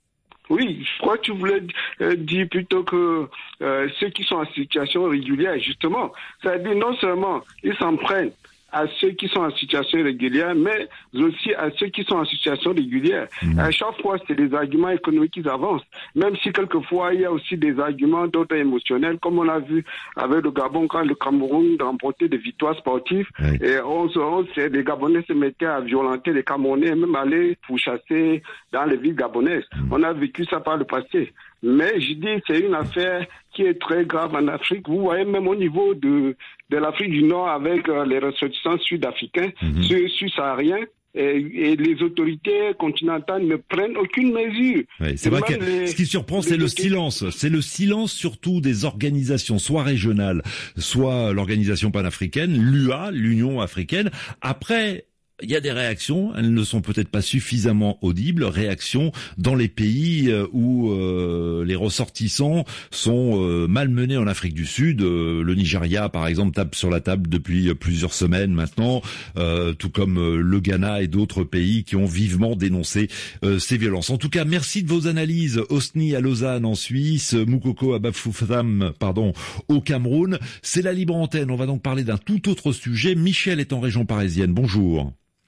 Oui, je crois que tu voulais euh, dire plutôt que euh, ceux qui sont en situation régulière, justement, c'est-à-dire non seulement ils s'en prennent à ceux qui sont en situation régulière, mais aussi à ceux qui sont en situation régulière. Mmh. À chaque fois, c'est des arguments économiques qui avancent, même si quelquefois, il y a aussi des arguments d'ordre émotionnel, comme on a vu avec le Gabon, quand le Cameroun remportait des victoires sportives, oui. et on, on, les Gabonais se mettaient à violenter les Camerounais, même aller pour chasser dans les villes gabonaises. Mmh. On a vécu ça par le passé. Mais je dis, c'est une affaire qui est très grave en Afrique. Vous voyez, même au niveau de, de l'Afrique du Nord, avec euh, les ressortissants sud-africains, mm-hmm. sud-sahariens, et, et les autorités continentales ne prennent aucune mesure. Oui, c'est vrai que les, ce qui surprend, c'est le silence. C'est le silence surtout des organisations, soit régionales, soit l'organisation panafricaine, l'U A, l'Union africaine. Après, il y a des réactions, elles ne sont peut-être pas suffisamment audibles, réactions dans les pays où euh, les ressortissants sont euh, malmenés en Afrique du Sud. Euh, le Nigeria, par exemple, tape sur la table depuis plusieurs semaines maintenant, euh, tout comme euh, le Ghana et d'autres pays qui ont vivement dénoncé euh, ces violences. En tout cas, merci de vos analyses. Osni à Lausanne en Suisse, Moukoko à Bafoussam, pardon, au Cameroun. C'est la libre antenne. On va donc parler d'un tout autre sujet. Michel est en région parisienne. Bonjour.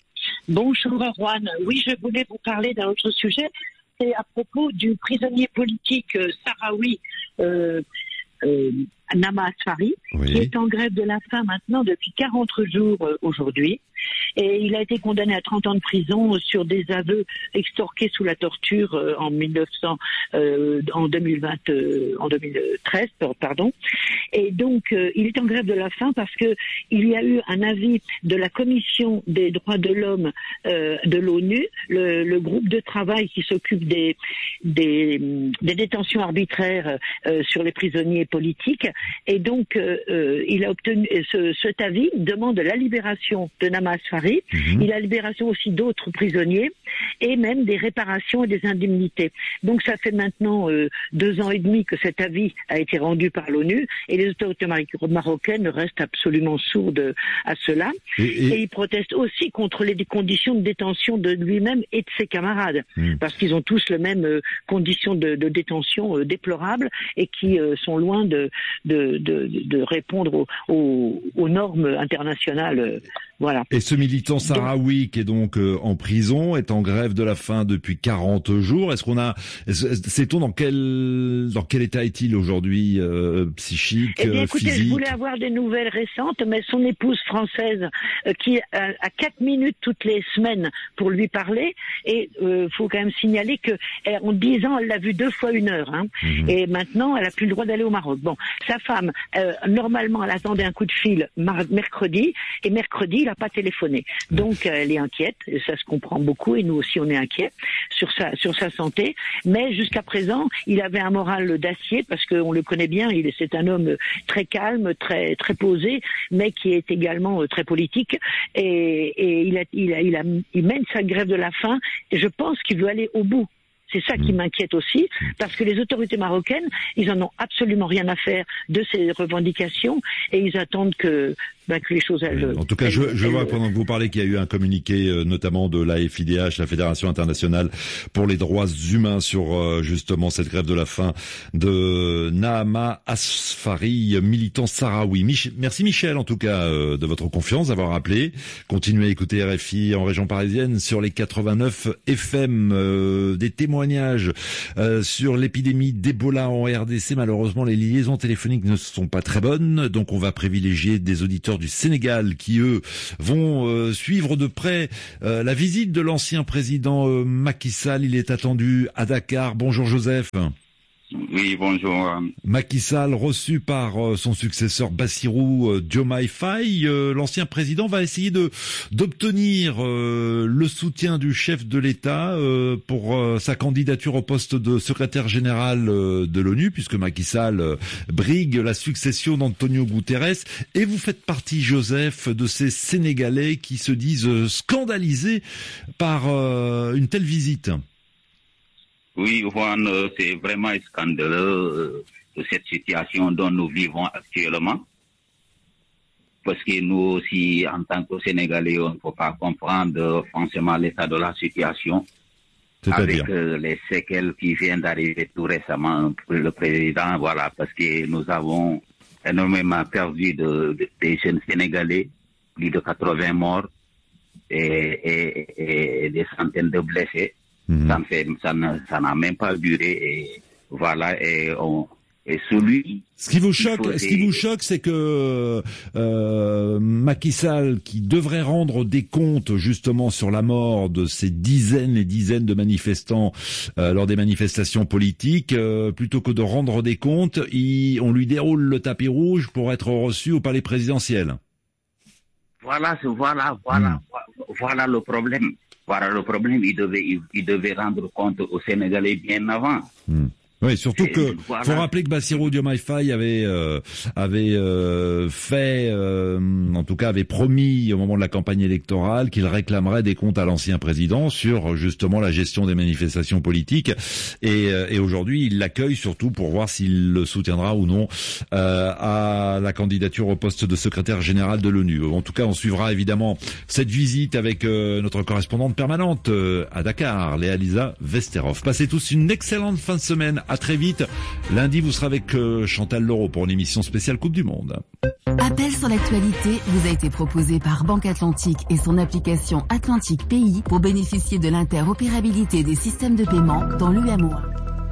Bonjour Juan. Oui, je voulais vous parler d'un autre sujet. C'est à propos du prisonnier politique euh, sahraoui euh, euh, Nama Asfari, oui. qui est en grève de la faim maintenant depuis quarante jours euh, aujourd'hui. Et il a été condamné à trente ans de prison sur des aveux extorqués sous la torture euh, en mille neuf cents, euh, en deux mille vingt, euh, en deux mille treize, pardon. Et donc, euh, il est en grève de la faim parce que il y a eu un avis de la Commission des droits de l'homme euh, de l'ONU, le, le groupe de travail qui s'occupe des, des, des détentions arbitraires euh, sur les prisonniers politiques. Et donc, euh, euh, il a obtenu ce, cet avis demande la libération de Nama Asfari, mmh. il a la libération aussi d'autres prisonniers et même des réparations et des indemnités. Donc ça fait maintenant euh, deux ans et demi que cet avis a été rendu par l'ONU et les autorités marocaines restent absolument sourdes à cela. Et, et... et ils protestent aussi contre les conditions de détention de lui-même et de ses camarades, mmh. parce qu'ils ont tous les mêmes euh, conditions de, de détention euh, déplorables et qui euh, sont loin de, de, de, de répondre aux, aux, aux normes internationales. Euh, voilà. Et ce militant sahraoui qui est donc euh, en prison, est en grève de la faim depuis quarante jours. Est-ce qu'on a, sait-on dans quel dans quel état est-il aujourd'hui, euh, psychique, eh bien, écoutez, physique? Je voulais avoir des nouvelles récentes, mais son épouse française euh, qui a, a quatre minutes toutes les semaines pour lui parler, et euh, faut quand même signaler que en dix ans elle l'a vu deux fois une heure, hein, mmh. et maintenant elle a plus le droit d'aller au Maroc. Bon, sa femme euh, normalement elle attendait un coup de fil mercredi, et mercredi il n'a pas téléphoné. Donc elle est inquiète, et ça se comprend beaucoup, et nous aussi on est inquiets sur sa sur sa santé. Mais jusqu'à présent, il avait un moral d'acier parce qu'on le connaît bien. Il c'est un homme très calme, très très posé, mais qui est également très politique. Et, et il, a, il, a, il, a, il mène sa grève de la faim. Et je pense qu'il veut aller au bout. C'est ça qui m'inquiète aussi, parce que les autorités marocaines, ils en ont absolument rien à faire de ces revendications et ils attendent que, ben, que les choses elles. En tout cas, elles, je, je elles, vois pendant que vous parlez qu'il y a eu un communiqué, euh, notamment de la F I D H, la Fédération internationale pour les droits humains, sur euh, justement cette grève de la faim de Naama Asfari, militant sahraoui. Mich- Merci Michel, en tout cas, euh, de votre confiance, d'avoir appelé. Continuez à écouter R F I en région parisienne sur les quatre-vingt-neuf F M. Euh, des témoignages euh, sur l'épidémie d'Ebola en R D C. Malheureusement, les liaisons téléphoniques ne sont pas très bonnes, donc on va privilégier des auditeurs du Sénégal qui, eux, vont euh, suivre de près euh, la visite de l'ancien président euh, Macky Sall. Il est attendu à Dakar. Bonjour Joseph. Oui, bonjour. Macky Sall reçu par euh, son successeur Bassirou euh, Diomaye Faye. Euh, l'ancien président va essayer de d'obtenir euh, le soutien du chef de l'État euh, pour euh, sa candidature au poste de secrétaire général euh, de l'ONU, puisque Macky Sall euh, brigue la succession d'Antonio Guterres. Et vous faites partie, Joseph, de ces Sénégalais qui se disent euh, scandalisés par euh, une telle visite. Oui, Juan, c'est vraiment scandaleux euh, cette situation dont nous vivons actuellement. Parce que nous aussi, en tant que Sénégalais, on ne peut pas comprendre franchement l'état de la situation. Avec euh, les séquelles qui viennent d'arriver tout récemment pour le président, voilà, parce que nous avons énormément perdu de, de, des jeunes Sénégalais, plus de quatre-vingts morts et, et, et des centaines de blessés. Mmh. Ça, fait, ça, n'a, ça n'a même pas duré et voilà et on et celui. Ce qui vous choque, faudrait... ce qui vous choque, c'est que euh, Macky Sall, qui devrait rendre des comptes justement sur la mort de ces dizaines et dizaines de manifestants euh, lors des manifestations politiques, euh, plutôt que de rendre des comptes, il, on lui déroule le tapis rouge pour être reçu au palais présidentiel. Voilà, voilà, voilà, mmh. voilà le problème. Voilà le problème, il devait, il, il devait rendre compte aux Sénégalais bien avant. Mmh. Oui, surtout que voilà. faut rappeler que Bassirou Diomaye Faye avait euh, avait euh, fait, euh, en tout cas avait promis au moment de la campagne électorale qu'il réclamerait des comptes à l'ancien président sur justement la gestion des manifestations politiques. Et, euh, et aujourd'hui, il l'accueille surtout pour voir s'il le soutiendra ou non euh, à la candidature au poste de secrétaire général de l'ONU. En tout cas, on suivra évidemment cette visite avec euh, notre correspondante permanente euh, à Dakar, Léa-Lisa Vesterov. Passez tous une excellente fin de semaine. À très vite. Lundi, vous serez avec euh, Chantal Leroux pour une émission spéciale Coupe du Monde. Appel sur l'actualité vous a été proposé par Banque Atlantique et son application Atlantique P I pour bénéficier de l'interopérabilité des systèmes de paiement dans l'U M O A.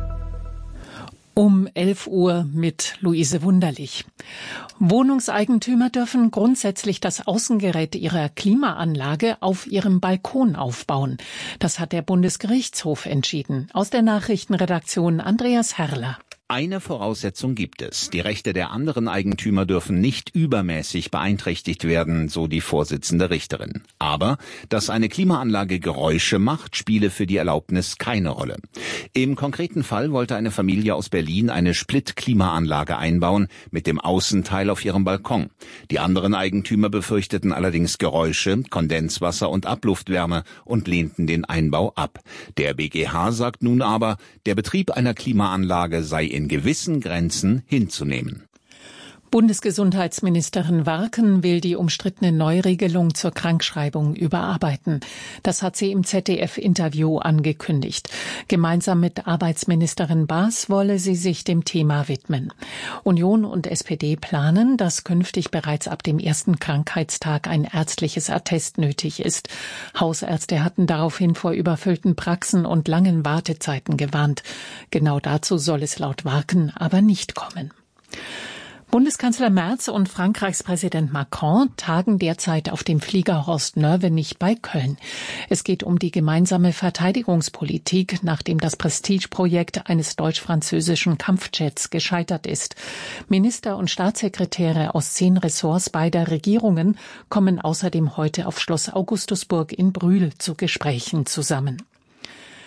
Um elf Uhr mit Luise Wunderlich. Wohnungseigentümer dürfen grundsätzlich das Außengerät ihrer Klimaanlage auf ihrem Balkon aufbauen. Das hat der Bundesgerichtshof entschieden. Aus der Nachrichtenredaktion Andreas Herrler. Eine Voraussetzung gibt es. Die Rechte der anderen Eigentümer dürfen nicht übermäßig beeinträchtigt werden, so die Vorsitzende Richterin. Aber, dass eine Klimaanlage Geräusche macht, spiele für die Erlaubnis keine Rolle. Im konkreten Fall wollte eine Familie aus Berlin eine Split-Klimaanlage einbauen mit dem Außenteil auf ihrem Balkon. Die anderen Eigentümer befürchteten allerdings Geräusche, Kondenswasser und Abluftwärme und lehnten den Einbau ab. Der B G H sagt nun aber, der Betrieb einer Klimaanlage sei in gewissen Grenzen hinzunehmen. Bundesgesundheitsministerin Warken will die umstrittene Neuregelung zur Krankschreibung überarbeiten. Das hat sie im Z D F-Interview angekündigt. Gemeinsam mit Arbeitsministerin Baas wolle sie sich dem Thema widmen. Union und S P D planen, dass künftig bereits ab dem ersten Krankheitstag ein ärztliches Attest nötig ist. Hausärzte hatten daraufhin vor überfüllten Praxen und langen Wartezeiten gewarnt. Genau dazu soll es laut Warken aber nicht kommen. Bundeskanzler Merz und Frankreichs Präsident Macron tagen derzeit auf dem Flieger Horst Nörvenich bei Köln. Es geht um die gemeinsame Verteidigungspolitik, nachdem das Prestigeprojekt eines deutsch-französischen Kampfjets gescheitert ist. Minister und Staatssekretäre aus zehn Ressorts beider Regierungen kommen außerdem heute auf Schloss Augustusburg in Brühl zu Gesprächen zusammen.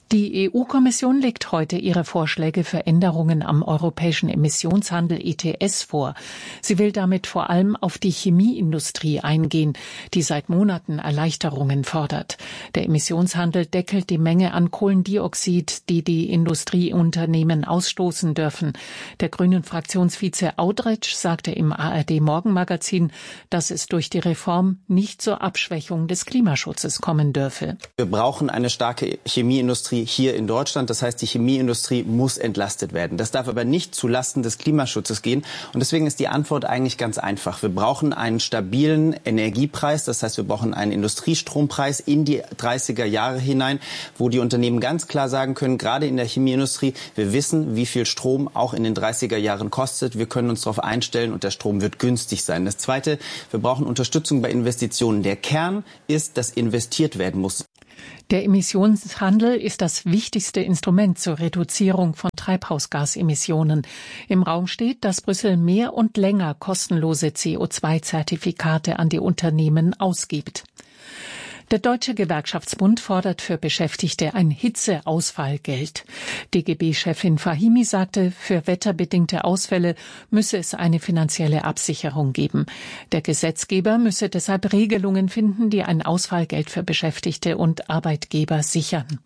Die E U-Kommission legt heute ihre Vorschläge für Änderungen am europäischen Emissionshandel E T S vor. Sie will damit vor allem auf die Chemieindustrie eingehen, die seit Monaten Erleichterungen fordert. Der Emissionshandel deckelt die Menge an Kohlendioxid, die die Industrieunternehmen ausstoßen dürfen. Der grünen Fraktionsvize Audretsch sagte im A R D-Morgenmagazin, dass es durch die Reform nicht zur Abschwächung des Klimaschutzes kommen dürfe. Wir brauchen eine starke Chemieindustrie hier in Deutschland. Das heißt, die Chemieindustrie muss entlastet werden. Das darf aber nicht zulasten des Klimaschutzes gehen. Und deswegen ist die Antwort eigentlich ganz einfach. Wir brauchen einen stabilen Energiepreis. Das heißt, wir brauchen einen Industriestrompreis in die dreißiger Jahre hinein, wo die Unternehmen ganz klar sagen können, gerade in der Chemieindustrie, wir wissen, wie viel Strom auch in den dreißiger Jahren kostet. Wir können uns darauf einstellen und der Strom wird günstig sein. Das Zweite, wir brauchen Unterstützung bei Investitionen. Der Kern ist, dass investiert werden muss. Der Emissionshandel ist das wichtigste Instrument zur Reduzierung von Treibhausgasemissionen. Im Raum steht, dass Brüssel mehr und länger kostenlose C O zwei Zertifikate an die Unternehmen ausgibt. Der Deutsche Gewerkschaftsbund fordert für Beschäftigte ein Hitzeausfallgeld. D G B-Chefin Fahimi sagte, für wetterbedingte Ausfälle müsse es eine finanzielle Absicherung geben. Der Gesetzgeber müsse deshalb Regelungen finden, die ein Ausfallgeld für Beschäftigte und Arbeitgeber sichern.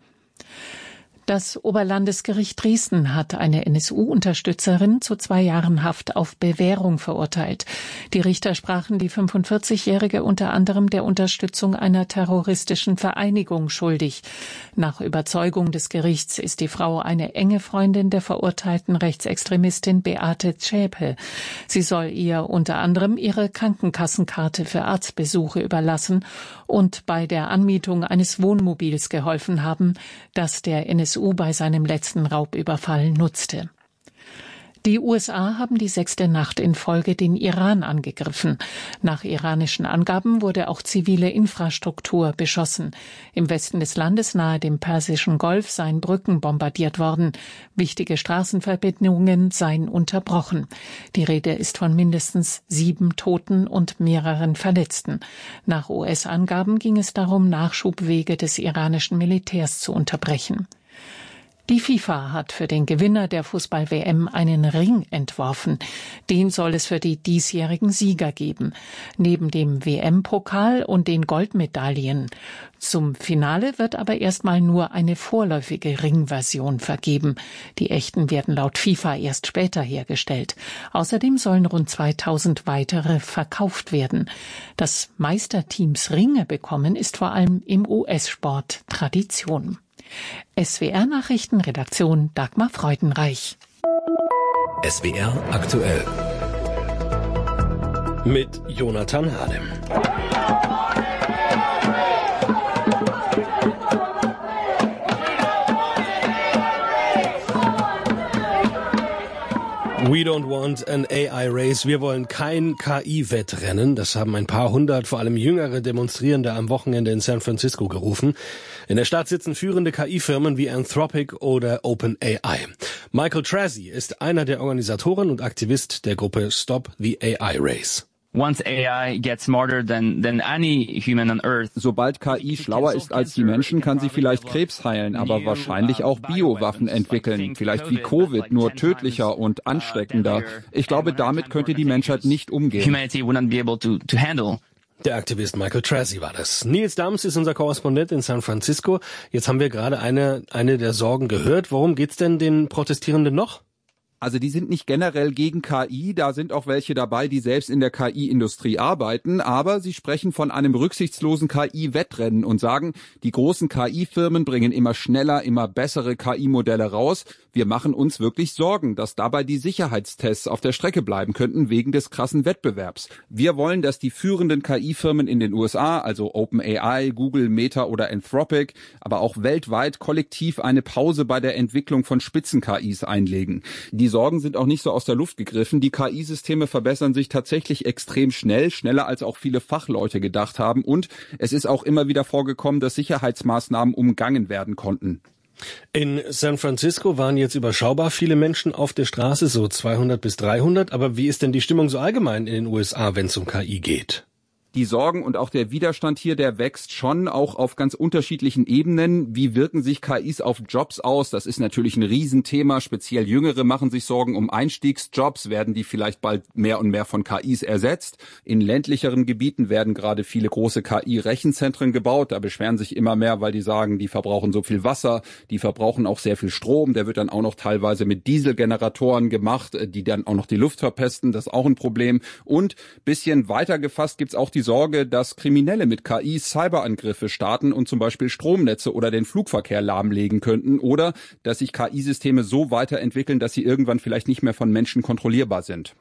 Das Oberlandesgericht Dresden hat eine N S U-Unterstützerin zu zwei Jahren Haft auf Bewährung verurteilt. Die Richter sprachen die fünfundvierzigjährige unter anderem der Unterstützung einer terroristischen Vereinigung schuldig. Nach Überzeugung des Gerichts ist die Frau eine enge Freundin der verurteilten Rechtsextremistin Beate Zschäpe. Sie soll ihr unter anderem ihre Krankenkassenkarte für Arztbesuche überlassen und bei der Anmietung eines Wohnmobils geholfen haben, das der N S U bei seinem letzten Raubüberfall nutzte. Die U S A haben die sechste Nacht in Folge den Iran angegriffen. Nach iranischen Angaben wurde auch zivile Infrastruktur beschossen. Im Westen des Landes nahe dem Persischen Golf seien Brücken bombardiert worden. Wichtige Straßenverbindungen seien unterbrochen. Die Rede ist von mindestens sieben Toten und mehreren Verletzten. Nach U S-Angaben ging es darum, Nachschubwege des iranischen Militärs zu unterbrechen. Die FIFA hat für den Gewinner der Fußball-W M einen Ring entworfen. Den soll es für die diesjährigen Sieger geben. Neben dem W M-Pokal und den Goldmedaillen. Zum Finale wird aber erstmal nur eine vorläufige Ringversion vergeben. Die echten werden laut FIFA erst später hergestellt. Außerdem sollen rund zweitausend weitere verkauft werden. Dass Meisterteams Ringe bekommen, ist vor allem im U S-Sport Tradition. S W R-Nachrichten, Redaktion Dagmar Freudenreich. S W R aktuell. Mit Jonathan Hadem. We don't want an A I race. Wir wollen kein K I-Wettrennen. Das haben ein paar hundert, vor allem jüngere Demonstrierende am Wochenende in San Francisco gerufen. In der Stadt sitzen führende K I-Firmen wie Anthropic oder OpenAI. Michael Tracy ist einer der Organisatoren und Aktivist der Gruppe Stop the A I Race. Once A I gets smarter than, than any human on Earth. Sobald K I schlauer ist als die Menschen, kann sie vielleicht Krebs heilen, aber wahrscheinlich auch Biowaffen entwickeln. Vielleicht wie Covid, nur tödlicher und ansteckender. Ich glaube, damit könnte die Menschheit nicht umgehen. Humanity wouldn't be able to, to handle. Der Aktivist Michael Tracy war das. Nils Dams ist unser Korrespondent in San Francisco. Jetzt haben wir gerade eine, eine der Sorgen gehört. Worum geht's denn den Protestierenden noch? Also die sind nicht generell gegen K I, da sind auch welche dabei, die selbst in der K I-Industrie arbeiten, aber sie sprechen von einem rücksichtslosen K I-Wettrennen und sagen, die großen K I-Firmen bringen immer schneller, immer bessere K I-Modelle raus. Wir machen uns wirklich Sorgen, dass dabei die Sicherheitstests auf der Strecke bleiben könnten wegen des krassen Wettbewerbs. Wir wollen, dass die führenden K I-Firmen in den U S A, also OpenAI, Google, Meta oder Anthropic, aber auch weltweit kollektiv eine Pause bei der Entwicklung von Spitzen-K Is einlegen. Die Sorgen sind auch nicht so aus der Luft gegriffen. Die K I-Systeme verbessern sich tatsächlich extrem schnell, schneller als auch viele Fachleute gedacht haben. Und es ist auch immer wieder vorgekommen, dass Sicherheitsmaßnahmen umgangen werden konnten. In San Francisco waren jetzt überschaubar viele Menschen auf der Straße, so zweihundert bis dreihundert. Aber wie ist denn die Stimmung so allgemein in den U S A, wenn es um K I geht? Die Sorgen und auch der Widerstand hier, der wächst schon auch auf ganz unterschiedlichen Ebenen. Wie wirken sich K Is auf Jobs aus? Das ist natürlich ein Riesenthema. Speziell Jüngere machen sich Sorgen um Einstiegsjobs. Werden die vielleicht bald mehr und mehr von K Is ersetzt? In ländlicheren Gebieten werden gerade viele große K I-Rechenzentren gebaut. Da beschweren sich immer mehr, weil die sagen, die verbrauchen so viel Wasser, die verbrauchen auch sehr viel Strom. Der wird dann auch noch teilweise mit Dieselgeneratoren gemacht, die dann auch noch die Luft verpesten. Das ist auch ein Problem. Und bisschen weiter gefasst gibt's auch die Sorge, dass Kriminelle mit K I Cyberangriffe starten und zum Beispiel Stromnetze oder den Flugverkehr lahmlegen könnten oder dass sich K I-Systeme so weiterentwickeln, dass sie irgendwann vielleicht nicht mehr von Menschen kontrollierbar sind.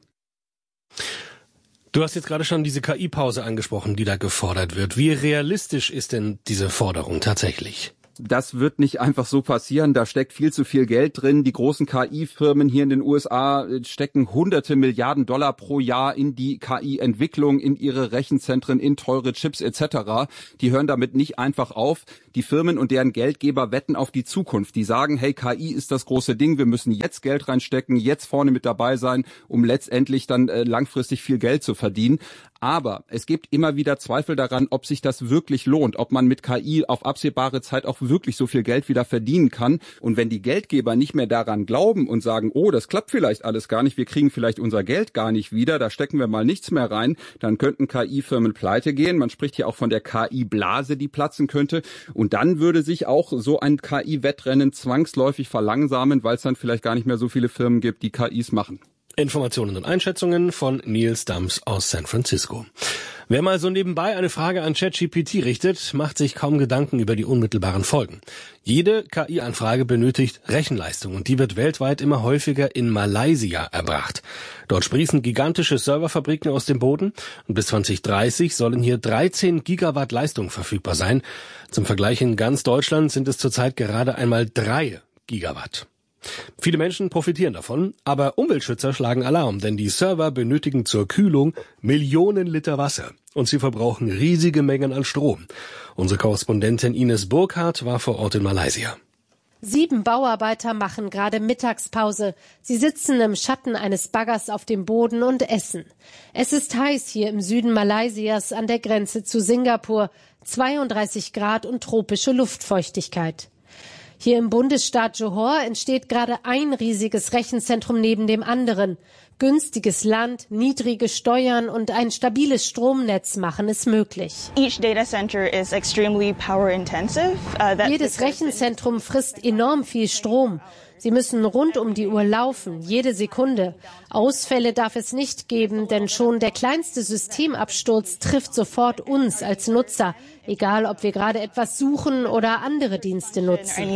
Du hast jetzt gerade schon diese K I-Pause angesprochen, die da gefordert wird. Wie realistisch ist denn diese Forderung tatsächlich? Das wird nicht einfach so passieren. Da steckt viel zu viel Geld drin. Die großen K I-Firmen hier in den U S A stecken hunderte Milliarden Dollar pro Jahr in die K I-Entwicklung, in ihre Rechenzentren, in teure Chips et cetera. Die hören damit nicht einfach auf. Die Firmen und deren Geldgeber wetten auf die Zukunft. Die sagen, hey, K I ist das große Ding. Wir müssen jetzt Geld reinstecken, jetzt vorne mit dabei sein, um letztendlich dann äh, langfristig viel Geld zu verdienen. Aber es gibt immer wieder Zweifel daran, ob sich das wirklich lohnt, ob man mit K I auf absehbare Zeit auch wirklich so viel Geld wieder verdienen kann. Und wenn die Geldgeber nicht mehr daran glauben und sagen, oh, das klappt vielleicht alles gar nicht, wir kriegen vielleicht unser Geld gar nicht wieder, da stecken wir mal nichts mehr rein, dann könnten K I-Firmen pleite gehen. Man spricht hier auch von der K I-Blase, die platzen könnte. Und dann würde sich auch so ein K I-Wettrennen zwangsläufig verlangsamen, weil es dann vielleicht gar nicht mehr so viele Firmen gibt, die K Is machen. Informationen und Einschätzungen von Niels Dams aus San Francisco. Wer mal so nebenbei eine Frage an ChatGPT richtet, macht sich kaum Gedanken über die unmittelbaren Folgen. Jede K I-Anfrage benötigt Rechenleistung und die wird weltweit immer häufiger in Malaysia erbracht. Dort sprießen gigantische Serverfabriken aus dem Boden und bis zwanzig dreißig sollen hier dreizehn Gigawatt Leistung verfügbar sein. Zum Vergleich in ganz Deutschland sind es zurzeit gerade einmal drei Gigawatt. Viele Menschen profitieren davon, aber Umweltschützer schlagen Alarm, denn die Server benötigen zur Kühlung Millionen Liter Wasser und sie verbrauchen riesige Mengen an Strom. Unsere Korrespondentin Ines Burkhardt war vor Ort in Malaysia. Sieben Bauarbeiter machen gerade Mittagspause. Sie sitzen im Schatten eines Baggers auf dem Boden und essen. Es ist heiß hier im Süden Malaysias an der Grenze zu Singapur. zweiunddreißig Grad und tropische Luftfeuchtigkeit. Hier im Bundesstaat Johor entsteht gerade ein riesiges Rechenzentrum neben dem anderen. Günstiges Land, niedrige Steuern und ein stabiles Stromnetz machen es möglich. Each data center is extremely power intensive. Uh, Jedes Rechenzentrum frisst enorm viel Strom. Sie müssen rund um die Uhr laufen, jede Sekunde. Ausfälle darf es nicht geben, denn schon der kleinste Systemabsturz trifft sofort uns als Nutzer, egal ob wir gerade etwas suchen oder andere Dienste nutzen.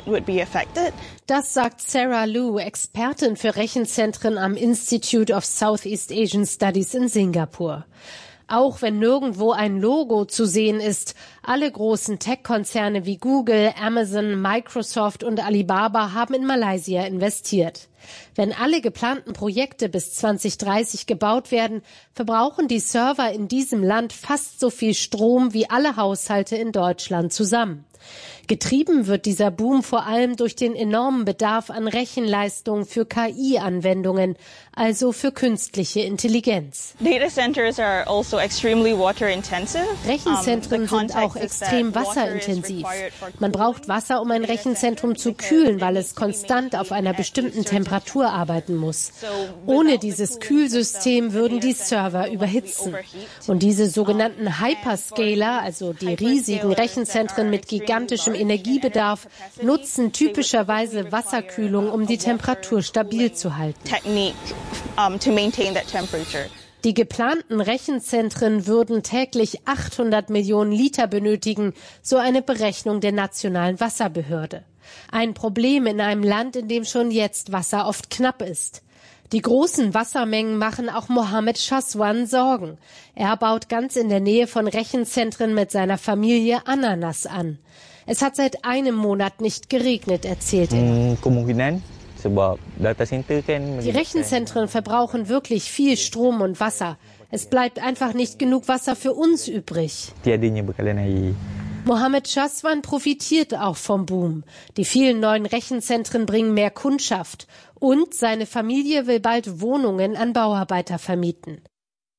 Das sagt Sarah Lu, Expertin für Rechenzentren am Institute of Southeast Asian Studies in Singapur. Auch wenn nirgendwo ein Logo zu sehen ist, alle großen Tech-Konzerne wie Google, Amazon, Microsoft und Alibaba haben in Malaysia investiert. Wenn alle geplanten Projekte bis zwanzig dreißig gebaut werden, verbrauchen die Server in diesem Land fast so viel Strom wie alle Haushalte in Deutschland zusammen. Getrieben wird dieser Boom vor allem durch den enormen Bedarf an Rechenleistung für K I-Anwendungen, also für künstliche Intelligenz. Data centers are also extremely water intensive. Rechenzentren sind auch extrem wasserintensiv. Man braucht Wasser, um ein Rechenzentrum zu kühlen, weil es konstant auf einer bestimmten Temperatur arbeiten muss. Ohne dieses Kühlsystem würden die Server überhitzen. Und diese sogenannten Hyperscaler, also die riesigen Rechenzentren mit gigantischem Energiebedarf, nutzen typischerweise Wasserkühlung, um die Temperatur stabil zu halten. Die geplanten Rechenzentren würden täglich achthundert Millionen Liter benötigen, so eine Berechnung der Nationalen Wasserbehörde. Ein Problem in einem Land, in dem schon jetzt Wasser oft knapp ist. Die großen Wassermengen machen auch Mohammed Shaswan Sorgen. Er baut ganz in der Nähe von Rechenzentren mit seiner Familie Ananas an. Es hat seit einem Monat nicht geregnet, erzählt er. Die Rechenzentren verbrauchen wirklich viel Strom und Wasser. Es bleibt einfach nicht genug Wasser für uns übrig. Mohammed Shaswan profitiert auch vom Boom. Die vielen neuen Rechenzentren bringen mehr Kundschaft. Und seine Familie will bald Wohnungen an Bauarbeiter vermieten.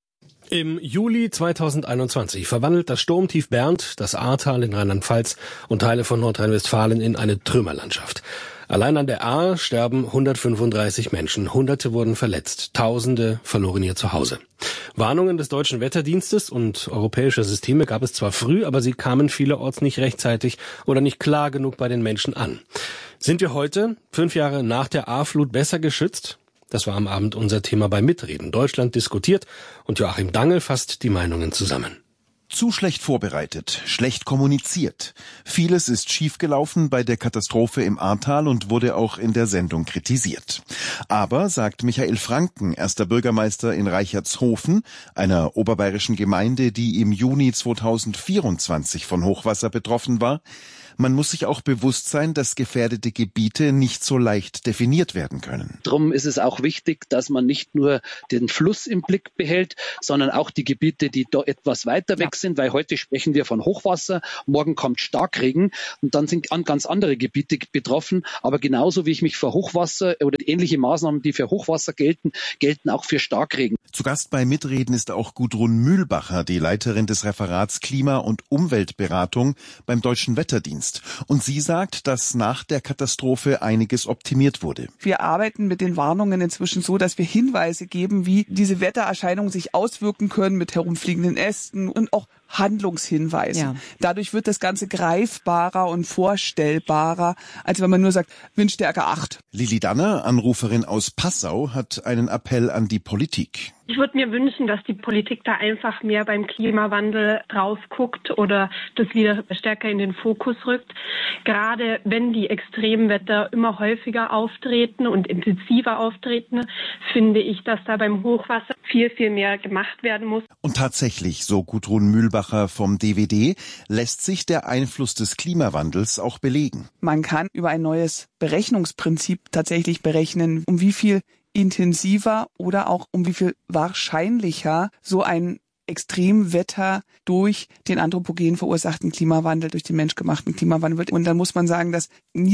Im Juli zweitausendeinundzwanzig verwandelt das Sturmtief Bernd das Ahrtal in Rheinland-Pfalz und Teile von Nordrhein-Westfalen in eine Trümmerlandschaft. Allein an der Ahr sterben hundertfünfunddreißig Menschen, Hunderte wurden verletzt, Tausende verloren ihr Zuhause. Warnungen des Deutschen Wetterdienstes und europäischer Systeme gab es zwar früh, aber sie kamen vielerorts nicht rechtzeitig oder nicht klar genug bei den Menschen an. Sind wir heute, fünf Jahre nach der Ahrflut, besser geschützt? Das war am Abend unser Thema bei Mitreden. Deutschland diskutiert und Joachim Dangel fasst die Meinungen zusammen. Zu schlecht vorbereitet, schlecht kommuniziert. Vieles ist schiefgelaufen bei der Katastrophe im Ahrtal und wurde auch in der Sendung kritisiert. Aber, sagt Michael Franken, erster Bürgermeister in Reichertshofen, einer oberbayerischen Gemeinde, die im Juni zweitausendvierundzwanzig von Hochwasser betroffen war, man muss sich auch bewusst sein, dass gefährdete Gebiete nicht so leicht definiert werden können. Darum ist es auch wichtig, dass man nicht nur den Fluss im Blick behält, sondern auch die Gebiete, die da etwas weiter weg sind, weil heute sprechen wir von Hochwasser, morgen kommt Starkregen und dann sind ganz andere Gebiete betroffen. Aber genauso wie ich mich für Hochwasser oder ähnliche Maßnahmen, die für Hochwasser gelten, gelten auch für Starkregen. Zu Gast bei Mitreden ist auch Gudrun Mühlbacher, die Leiterin des Referats Klima- und Umweltberatung beim Deutschen Wetterdienst. Und sie sagt, dass nach der Katastrophe einiges optimiert wurde. Wir arbeiten mit den Warnungen inzwischen so, dass wir Hinweise geben, wie diese Wettererscheinungen sich auswirken können mit herumfliegenden Ästen und auch Handlungshinweisen. Ja. Dadurch wird das Ganze greifbarer und vorstellbarer, als wenn man nur sagt, Windstärke acht. Lili Danner, Anruferin aus Passau, hat einen Appell an die Politik. Ich würde mir wünschen, dass die Politik da einfach mehr beim Klimawandel drauf guckt oder das wieder stärker in den Fokus rückt. Gerade wenn die Extremwetter immer häufiger auftreten und intensiver auftreten, finde ich, dass da beim Hochwasser viel, viel mehr gemacht werden muss. Und tatsächlich, so Gudrun Mühlbacher vom D W D, lässt sich der Einfluss des Klimawandels auch belegen. Man kann über ein neues Berechnungsprinzip tatsächlich berechnen, um wie viel intensiver oder auch um wie viel wahrscheinlicher so ein Extremwetter durch den anthropogen verursachten Klimawandel, durch den menschgemachten Klimawandel wird. Und dann muss man sagen, dass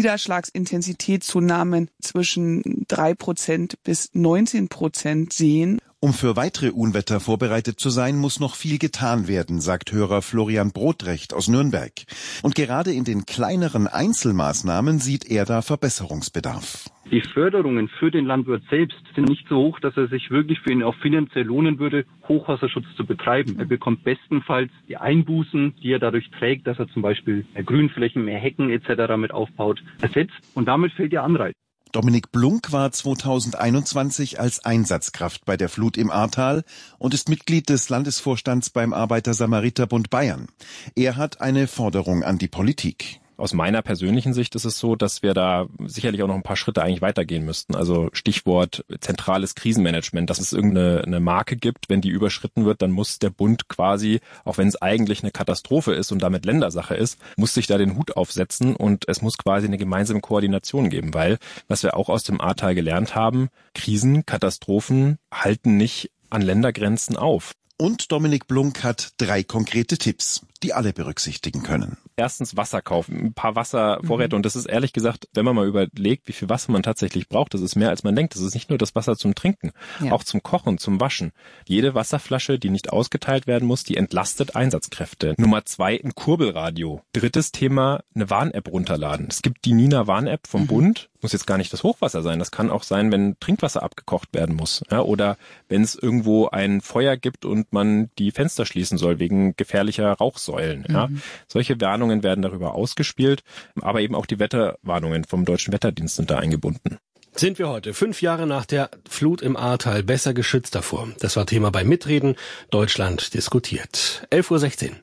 Niederschlagsintensitätszunahmen zwischen drei Prozent bis neunzehn Prozent sehen. Um für weitere Unwetter vorbereitet zu sein, muss noch viel getan werden, sagt Hörer Florian Brodrecht aus Nürnberg. Und gerade in den kleineren Einzelmaßnahmen sieht er da Verbesserungsbedarf. Die Förderungen für den Landwirt selbst sind nicht so hoch, dass er sich wirklich für ihn auch finanziell lohnen würde, Hochwasserschutz zu betreiben. Er bekommt bestenfalls die Einbußen, die er dadurch trägt, dass er zum Beispiel mehr Grünflächen, mehr Hecken et cetera mit aufbaut, ersetzt. Und damit fällt der Anreiz. Dominik Blunk war zweitausendeinundzwanzig als Einsatzkraft bei der Flut im Ahrtal und ist Mitglied des Landesvorstands beim Arbeiter-Samariter-Bund Bayern. Er hat eine Forderung an die Politik. Aus meiner persönlichen Sicht ist es so, dass wir da sicherlich auch noch ein paar Schritte eigentlich weitergehen müssten. Also Stichwort zentrales Krisenmanagement, dass es irgendeine eine Marke gibt. Wenn die überschritten wird, dann muss der Bund quasi, auch wenn es eigentlich eine Katastrophe ist und damit Ländersache ist, muss sich da den Hut aufsetzen und es muss quasi eine gemeinsame Koordination geben. Weil, was wir auch aus dem Ahrtal gelernt haben, Krisen, Katastrophen halten nicht an Ländergrenzen auf. Und Dominik Blunk hat drei konkrete Tipps, die alle berücksichtigen können. Erstens Wasser kaufen, ein paar Wasservorräte. Mhm. Und das ist ehrlich gesagt, wenn man mal überlegt, wie viel Wasser man tatsächlich braucht, das ist mehr als man denkt. Das ist nicht nur das Wasser zum Trinken, ja. Auch zum Kochen, zum Waschen. Jede Wasserflasche, die nicht ausgeteilt werden muss, die entlastet Einsatzkräfte. Nummer zwei, ein Kurbelradio. Drittes Thema, eine Warn-App runterladen. Es gibt die Nina Warn-App vom mhm. Bund. Muss jetzt gar nicht das Hochwasser sein. Das kann auch sein, wenn Trinkwasser abgekocht werden muss. Ja, oder wenn es irgendwo ein Feuer gibt und man die Fenster schließen soll wegen gefährlicher Rauchsäulen. Ja. Mhm. Solche Warnungen werden darüber ausgespielt, aber eben auch die Wetterwarnungen vom Deutschen Wetterdienst sind da eingebunden. Sind wir heute, fünf Jahre nach der Flut im Ahrtal, besser geschützt davor? Das war Thema bei Mitreden. Deutschland diskutiert. elf Uhr sechzehn.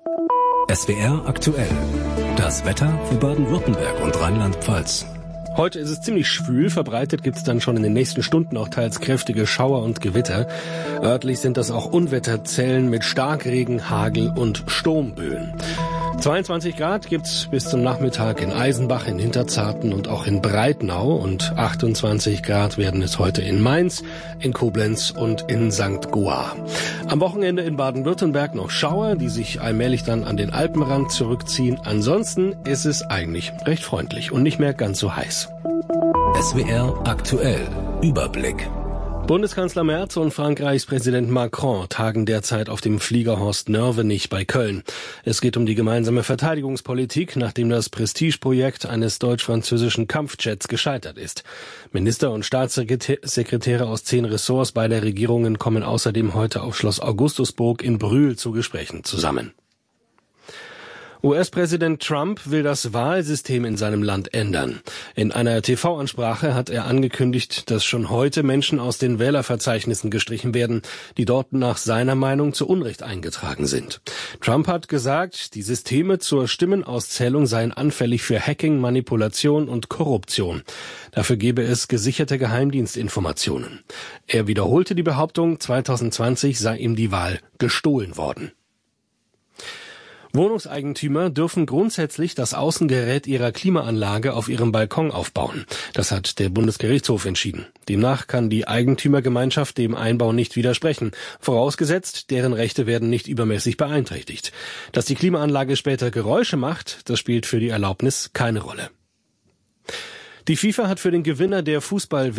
S W R aktuell. Das Wetter für Baden-Württemberg und Rheinland-Pfalz. Heute ist es ziemlich schwül, verbreitet gibt es dann schon in den nächsten Stunden auch teils kräftige Schauer und Gewitter. Örtlich sind das auch Unwetterzellen mit Starkregen, Hagel und Sturmböen. zweiundzwanzig Grad gibt's bis zum Nachmittag in Eisenbach, in Hinterzarten und auch in Breitnau und achtundzwanzig Grad werden es heute in Mainz, in Koblenz und in Sankt Goar. Am Wochenende in Baden-Württemberg noch Schauer, die sich allmählich dann an den Alpenrand zurückziehen. Ansonsten ist es eigentlich recht freundlich und nicht mehr ganz so heiß. S W R aktuell. Überblick. Bundeskanzler Merz und Frankreichs Präsident Macron tagen derzeit auf dem Flieger Horst Nörvenich bei Köln. Es geht um die gemeinsame Verteidigungspolitik, nachdem das Prestigeprojekt eines deutsch-französischen Kampfjets gescheitert ist. Minister und Staatssekretäre aus zehn Ressorts beider Regierungen kommen außerdem heute auf Schloss Augustusburg in Brühl zu Gesprächen zusammen. U S-Präsident Trump will das Wahlsystem in seinem Land ändern. In einer T V-Ansprache hat er angekündigt, dass schon heute Menschen aus den Wählerverzeichnissen gestrichen werden, die dort nach seiner Meinung zu Unrecht eingetragen sind. Trump hat gesagt, die Systeme zur Stimmenauszählung seien anfällig für Hacking, Manipulation und Korruption. Dafür gebe es gesicherte Geheimdienstinformationen. Er wiederholte die Behauptung, zweitausendzwanzig sei ihm die Wahl gestohlen worden. Wohnungseigentümer dürfen grundsätzlich das Außengerät ihrer Klimaanlage auf ihrem Balkon aufbauen. Das hat der Bundesgerichtshof entschieden. Demnach kann die Eigentümergemeinschaft dem Einbau nicht widersprechen, vorausgesetzt, deren Rechte werden nicht übermäßig beeinträchtigt. Dass die Klimaanlage später Geräusche macht, das spielt für die Erlaubnis keine Rolle. Die FIFA hat für den Gewinner der Fußball